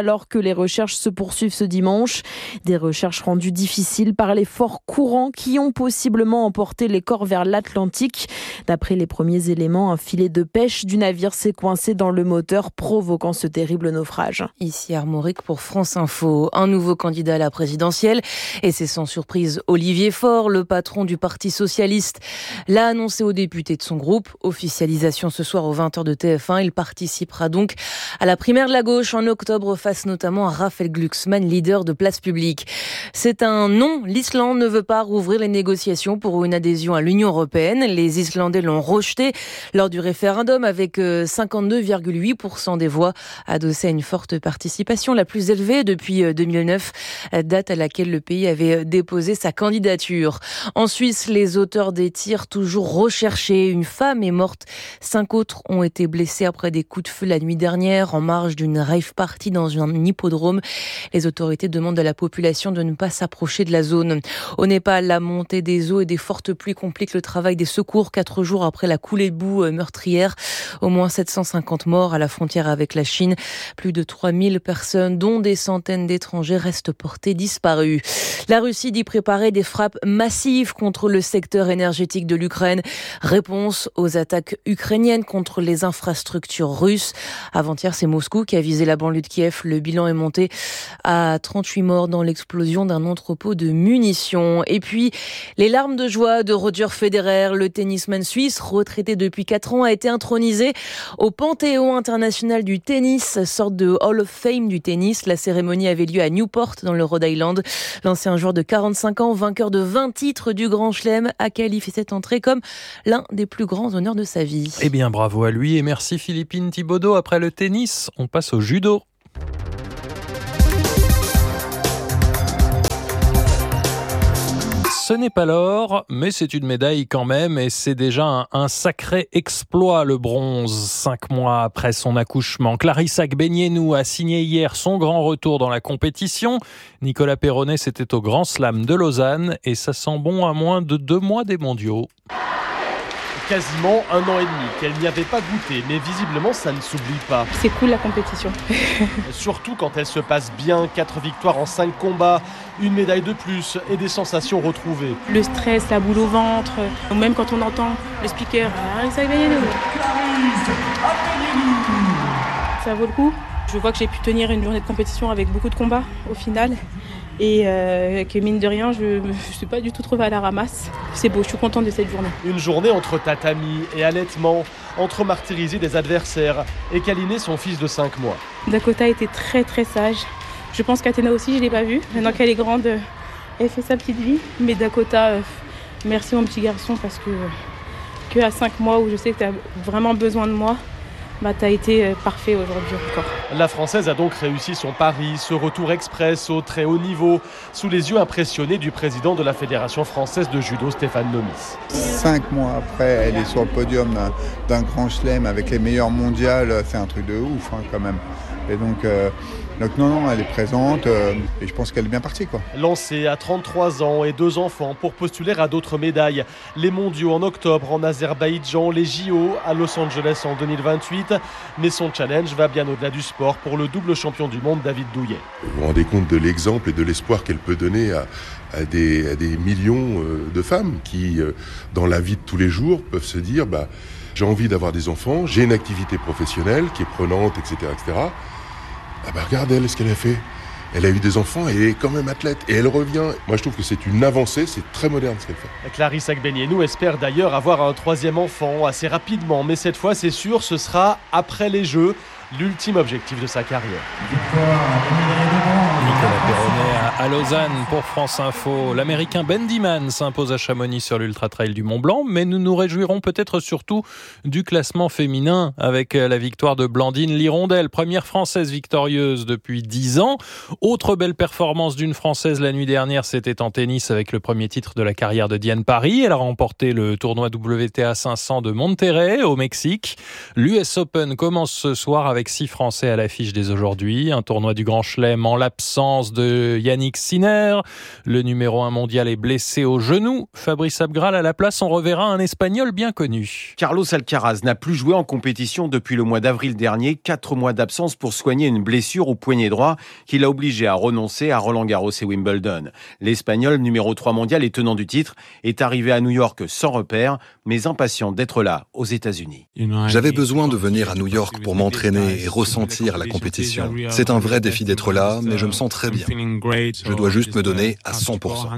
S31: les recherches se poursuivent ce dimanche. Des recherches rendues difficiles par les forts courants qui ont possiblement emporté les corps vers l'Atlantique. D'après les premiers éléments, un filet de pêche du navire s'est coincé dans le moteur, provoquant ce terrible naufrage.
S30: Ici Armorique pour France Info. Un nouveau candidat à la présidentielle. Et c'est sans surprise Olivier Faure, le patron du Parti Socialiste, l'a annoncé aux députés de son groupe. Officialisation ce soir aux 20h de TF1. Il participera donc à la primaire de la gauche en octobre face notamment à Raphaël Glucksmann, leader de Place Publique. C'est un non. L'Islande ne veut pas rouvrir les négociations pour une adhésion à l'Union européenne. Les Islandais l'ont rejeté lors du référendum avec 52,8% des voix, adossé à une forte participation, la plus élevée depuis 2009, date à laquelle le pays avait déposé sa candidature. En Suisse, les auteurs des tirs toujours recherchés. Une femme est morte. 5 autres ont été blessés après des coups de feu la nuit dernière en marge d'une rave party dans un hippodrome. Les autorités demandent à la population de ne pas s'approcher de la zone. Au Népal, la montée des eaux et des fortes pluies compliquent le travail des secours 4 jours après la coulée de boue meurtrière. Au moins 750 morts à la frontière avec la Chine. Plus de 3000 personnes, dont des centaines d'étrangers, restent portées disparues. La Russie dit préparer des frappes massives contre le secteur énergétique de l'Ukraine. Réponse aux attaques ukrainiennes contre les infrastructures russes. Avant-hier, c'est Moscou qui a visé la banlieue de Kiev. Le bilan est monté à 38 morts dans l'explosion d'un entrepôt de munitions. Et puis, les larmes de joie de Roger Federer, le tennisman suisse, retraité depuis 4 ans, a été intronisé au Panthéon international du tennis, sorte de Hall of Fame du tennis. La cérémonie avait lieu à Newport, dans le Rhode Island. L'ancien joueur de 45 ans, vainqueur de 20 titres du Grand Chelem, a qualifié cette entrée comme l'un des plus grands honneurs de sa vie.
S3: Eh bien, bravo à lui et merci Philippine Thibaudot. Après le tennis, on passe au judo. Ce n'est pas l'or, mais c'est une médaille quand même et c'est déjà un sacré exploit, le bronze. 5 mois après son accouchement, Clarissa Gbegnenou a signé hier son grand retour dans la compétition. Nicolas Perronnet, c'était au Grand Slam de Lausanne et ça sent bon à moins de 2 mois des mondiaux.
S1: Quasiment 1 an et demi qu'elle n'y avait pas goûté, mais visiblement ça ne s'oublie pas.
S20: C'est cool la compétition.
S1: Surtout quand elle se passe bien, 4 victoires en 5 combats, une médaille de plus et des sensations retrouvées.
S20: Le stress, la boule au ventre, même quand on entend le speaker, ça vaut le coup. Je vois que j'ai pu tenir une journée de compétition avec beaucoup de combats au final. Et que mine de rien, je ne suis pas du tout trouvée à la ramasse. C'est beau, je suis contente de cette journée.
S1: Une journée entre tatami et allaitement, entre martyriser des adversaires et câliner son fils de 5 mois.
S20: Dakota était très très sage. Je pense qu'Athéna aussi, je ne l'ai pas vue. Maintenant qu'elle est grande, elle fait sa petite vie. Mais Dakota, merci mon petit garçon parce que à 5 mois où je sais que tu as vraiment besoin de moi, tu as été parfait aujourd'hui encore.
S1: La Française a donc réussi son pari, ce retour express au très haut niveau, sous les yeux impressionnés du président de la Fédération française de judo, Stéphane Nomis.
S2: 5 mois après, elle est sur le podium d'un grand chelem avec les meilleurs mondiales, c'est un truc de ouf quand même. Et donc non, elle est présente et je pense qu'elle est bien partie, quoi.
S1: Lancée à 33 ans et 2 enfants pour postuler à d'autres médailles. Les mondiaux en octobre en Azerbaïdjan, les JO à Los Angeles en 2028. Mais son challenge va bien au-delà du sport pour le double champion du monde David Douillet.
S4: Vous vous rendez compte de l'exemple et de l'espoir qu'elle peut donner à des millions de femmes qui, dans la vie de tous les jours, peuvent se dire j'ai envie d'avoir des enfants, j'ai une activité professionnelle qui est prenante, etc. Regarde elle, ce qu'elle a fait. Elle a eu des enfants et elle est quand même athlète. Et elle revient. Moi, je trouve que c'est une avancée, c'est très moderne ce qu'elle fait.
S1: Clarissa Gbegnenou espère d'ailleurs avoir un 3e enfant assez rapidement. Mais cette fois, c'est sûr, ce sera après les Jeux, l'ultime objectif de sa carrière.
S3: Nicolas Perronnet à Lausanne pour France Info. L'Américain Ben Diman s'impose à Chamonix sur l'Ultra Trail du Mont Blanc, mais nous nous réjouirons peut-être surtout du classement féminin avec la victoire de Blandine Lirondelle, première Française victorieuse depuis 10 ans. Autre belle performance d'une Française la nuit dernière, c'était en tennis avec le premier titre de la carrière de Diane Parry. Elle a remporté le tournoi WTA 500 de Monterrey au Mexique. L'US Open commence ce soir avec 6 Français à l'affiche dès aujourd'hui. Un tournoi du Grand Chelem en l'absence de Yannick Yannick Sinner. Le numéro 1 mondial est blessé au genou. Fabrice Abgral à la place, on reverra un Espagnol bien connu.
S6: Carlos Alcaraz n'a plus joué en compétition depuis le mois d'avril dernier. 4 mois d'absence pour soigner une blessure au poignet droit qui l'a obligé à renoncer à Roland-Garros et Wimbledon. L'Espagnol, numéro 3 mondial et tenant du titre, est arrivé à New York sans repère, mais impatient d'être là aux États-Unis.
S8: J'avais besoin de venir à New York pour m'entraîner et ressentir la compétition. C'est un vrai défi d'être là, mais je me sens très bien. Je dois juste me donner à 100%.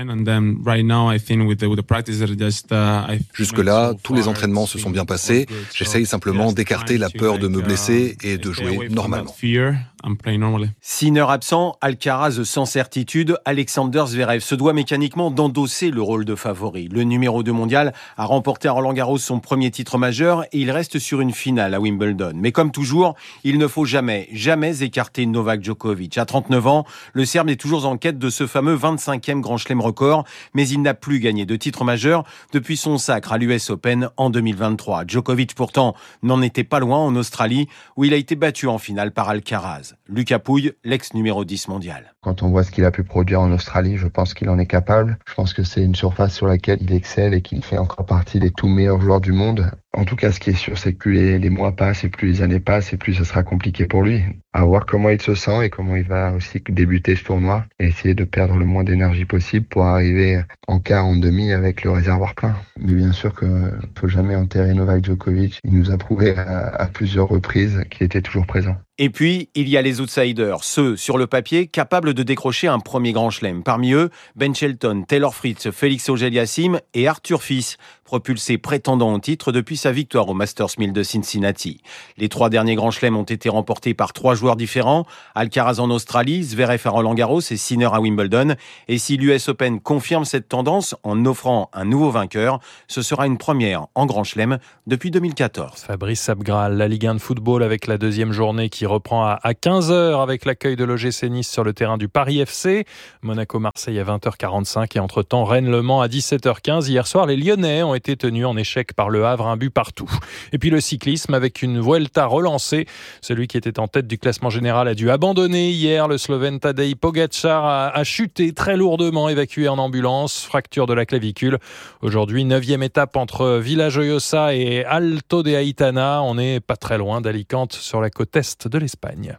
S8: Jusque-là, tous les entraînements se sont bien passés. J'essaye simplement d'écarter la peur de me blesser et de jouer normalement.
S6: Sinner absent, Alcaraz sans certitude, Alexander Zverev se doit mécaniquement d'endosser le rôle de favori. Le numéro 2 mondial a remporté à Roland-Garros son premier titre majeur et il reste sur une finale à Wimbledon. Mais comme toujours, il ne faut jamais écarter Novak Djokovic. À 39 ans, le Serbe est toujours en quête de ce fameux 25e Grand Chelem record, mais il n'a plus gagné de titre majeur depuis son sacre à l'US Open en 2023. Djokovic pourtant n'en était pas loin en Australie où il a été battu en finale par Alcaraz. Lucas Pouille, l'ex-numéro 10 mondial.
S9: Quand on voit ce qu'il a pu produire en Australie, je pense qu'il en est capable. Je pense que c'est une surface sur laquelle il excelle et qu'il fait encore partie des tout meilleurs joueurs du monde. En tout cas, ce qui est sûr, c'est que plus les mois passent et plus les années passent et plus ce sera compliqué pour lui. À voir comment il se sent et comment il va aussi débuter ce tournoi et essayer de perdre le moins d'énergie possible pour arriver en quart, en demi avec le réservoir plein. Mais bien sûr qu'il ne faut jamais enterrer Novak Djokovic. Il nous a prouvé à plusieurs reprises qu'il était toujours présent.
S6: Et puis, il y a les outsiders, ceux, sur le papier, capables de décrocher un premier grand chelem. Parmi eux, Ben Shelton, Taylor Fritz, Félix Auger-Aliassime et Arthur Fils, propulsés prétendants au titre depuis sa victoire au Masters 1000 de Cincinnati. Les 3 derniers grands chelems ont été remportés par 3 joueurs différents, Alcaraz en Australie, Zverev à Roland-Garros et Sinner à Wimbledon. Et si l'US Open confirme cette tendance en offrant un nouveau vainqueur, ce sera une première en grand chelem depuis 2014.
S3: Fabrice Abgral, la Ligue 1 de football avec la deuxième journée qui reprend à 15h avec l'accueil de l'OGC Nice sur le terrain du Paris FC. Monaco-Marseille à 20h45 et entre-temps Rennes-Le Mans à 17h15. Hier soir, les Lyonnais ont été tenus en échec par Le Havre, 1 but partout. Et puis le cyclisme avec une Vuelta relancée. Celui qui était en tête du classement général a dû abandonner hier. Le Slovène Tadej Pogačar a chuté très lourdement, évacué en ambulance, fracture de la clavicule. Aujourd'hui, 9e étape entre Villajoyosa et Alto de Aitana. On n'est pas très loin d'Alicante sur la côte est de l'Espagne.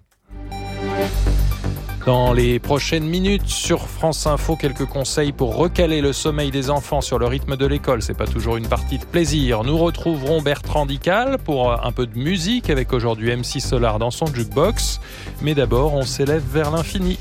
S3: Dans les prochaines minutes sur France Info, quelques conseils pour recaler le sommeil des enfants sur le rythme de l'école. C'est pas toujours une partie de plaisir. Nous retrouverons Bertrand Dical pour un peu de musique avec aujourd'hui MC Solar dans son jukebox. Mais d'abord, on s'élève vers l'infini.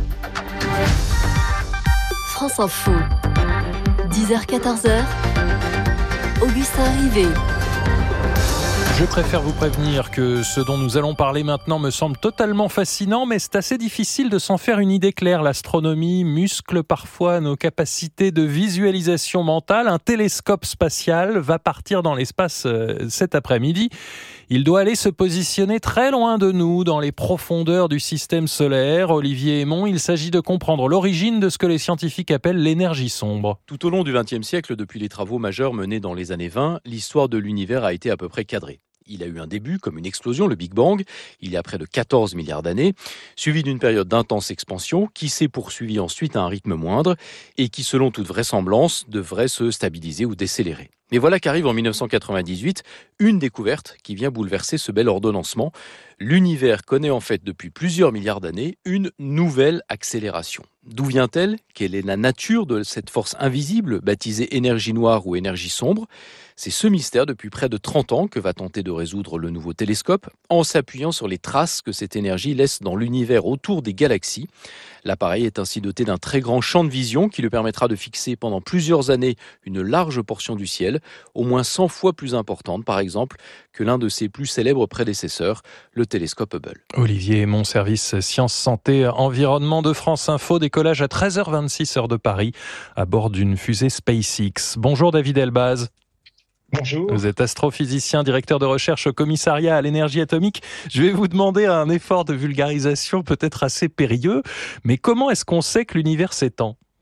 S7: France Info, 10h-14h, Augustin Rivet.
S3: Je préfère vous prévenir que ce dont nous allons parler maintenant me semble totalement fascinant, mais c'est assez difficile de s'en faire une idée claire. L'astronomie muscle parfois nos capacités de visualisation mentale. Un télescope spatial va partir dans l'espace cet après-midi. Il doit aller se positionner très loin de nous, dans les profondeurs du système solaire. Olivier Aymon, il s'agit de comprendre l'origine de ce que les scientifiques appellent l'énergie sombre.
S10: Tout au long du XXe siècle, depuis les travaux majeurs menés dans les années 20, l'histoire de l'univers a été à peu près cadrée. Il a eu un début comme une explosion, le Big Bang, il y a près de 14 milliards d'années, suivi d'une période d'intense expansion qui s'est poursuivie ensuite à un rythme moindre et qui, selon toute vraisemblance, devrait se stabiliser ou décélérer. Mais voilà qu'arrive en 1998 une découverte qui vient bouleverser ce bel ordonnancement. L'univers connaît en fait depuis plusieurs milliards d'années une nouvelle accélération. D'où vient-elle ? Quelle est la nature de cette force invisible, baptisée énergie noire ou énergie sombre ? C'est ce mystère depuis près de 30 ans que va tenter de résoudre le nouveau télescope en s'appuyant sur les traces que cette énergie laisse dans l'univers autour des galaxies. L'appareil est ainsi doté d'un très grand champ de vision qui lui permettra de fixer pendant plusieurs années une large portion du ciel, au moins 100 fois plus importante par exemple que l'un de ses plus célèbres prédécesseurs, le télescope Hubble.
S3: Olivier, mon service Sciences, Santé, Environnement de France Info, décollage à 13h26 heure de Paris à bord d'une fusée SpaceX. Bonjour David Elbaz.
S11: Bonjour.
S3: Vous êtes astrophysicien, directeur de recherche au commissariat à l'énergie atomique. Je vais vous demander un effort de vulgarisation peut-être assez périlleux, mais comment est-ce qu'on sait que l'univers s'étend ?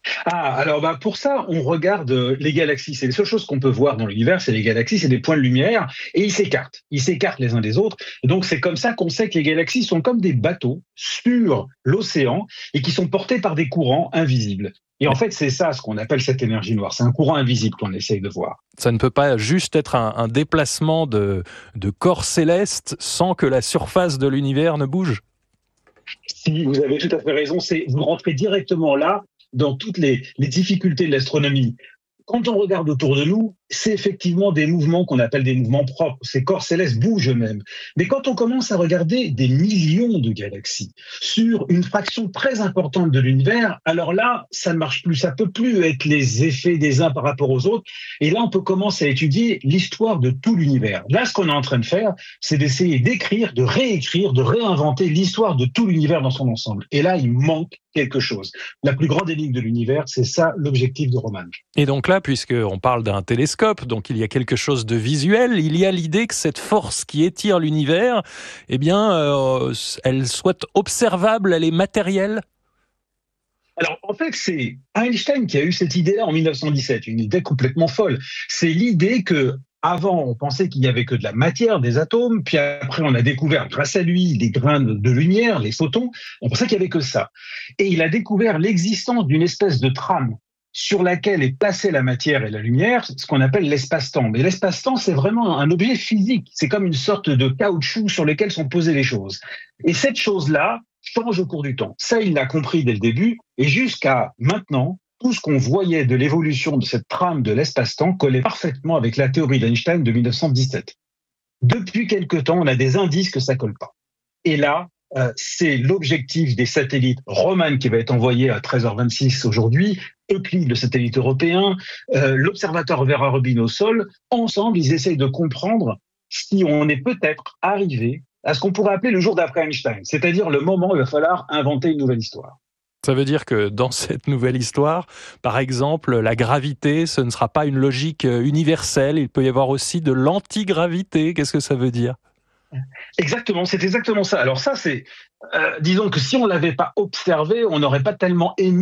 S5: Alors pour ça, on regarde les galaxies. C'est les seules choses qu'on peut voir dans l'univers, c'est les galaxies, c'est des points de lumière, et ils s'écartent les uns des autres. Et donc c'est comme ça qu'on sait que les galaxies sont comme des bateaux sur l'océan et qui sont portés par des courants invisibles. Et en fait, c'est ça ce qu'on appelle cette énergie noire. C'est un courant invisible qu'on essaye de voir.
S3: Ça ne peut pas juste être un déplacement de corps célestes sans que la surface de l'univers ne bouge.
S5: Si, vous avez tout à fait raison. Vous rentrez directement là dans toutes les difficultés de l'astronomie. Quand on regarde autour de nous, c'est effectivement des mouvements qu'on appelle des mouvements propres. Ces corps célestes bougent eux-mêmes. Mais quand on commence à regarder des millions de galaxies sur une fraction très importante de l'univers, alors là, ça ne marche plus. Ça peut plus être les effets des uns par rapport aux autres. Et là, on peut commencer à étudier l'histoire de tout l'univers. Là, ce qu'on est en train de faire, c'est d'essayer d'écrire, de réécrire, de réinventer l'histoire de tout l'univers dans son ensemble. Et là, il manque quelque chose. La plus grande énigme de l'univers, c'est ça l'objectif de Roman.
S3: Et donc là, puisqu'on parle d'un télescope, donc il y a quelque chose de visuel, il y a l'idée que cette force qui étire l'univers, eh bien, elle soit observable, elle est matérielle.
S5: Alors, en fait, c'est Einstein qui a eu cette idée-là en 1917, une idée complètement folle. C'est l'idée que avant, on pensait qu'il n'y avait que de la matière, des atomes, puis après, on a découvert, grâce à lui, des grains de lumière, les photons. On pensait qu'il n'y avait que ça. Et il a découvert l'existence d'une espèce de trame sur laquelle est placée la matière et la lumière, ce qu'on appelle l'espace-temps. Mais l'espace-temps, c'est vraiment un objet physique. C'est comme une sorte de caoutchouc sur lequel sont posées les choses. Et cette chose-là change au cours du temps. Ça, il l'a compris dès le début. Et jusqu'à maintenant, tout ce qu'on voyait de l'évolution de cette trame de l'espace-temps collait parfaitement avec la théorie d'Einstein de 1917. Depuis quelque temps, on a des indices que ça colle pas. Et là, c'est l'objectif des satellites Roman qui va être envoyé à 13h26 aujourd'hui, Euclide, le satellite européen, l'observatoire Vera Rubin au sol. Ensemble, ils essayent de comprendre si on est peut-être arrivé à ce qu'on pourrait appeler le jour d'après Einstein, c'est-à-dire le moment où il va falloir inventer une nouvelle histoire.
S3: Ça veut dire que dans cette nouvelle histoire, par exemple, la gravité, ce ne sera pas une logique universelle, il peut y avoir aussi de l'antigravité. Qu'est-ce que ça veut dire ?
S5: Exactement, c'est exactement ça. Alors ça, c'est, disons que si on l'avait pas observé, on n'aurait pas tellement émis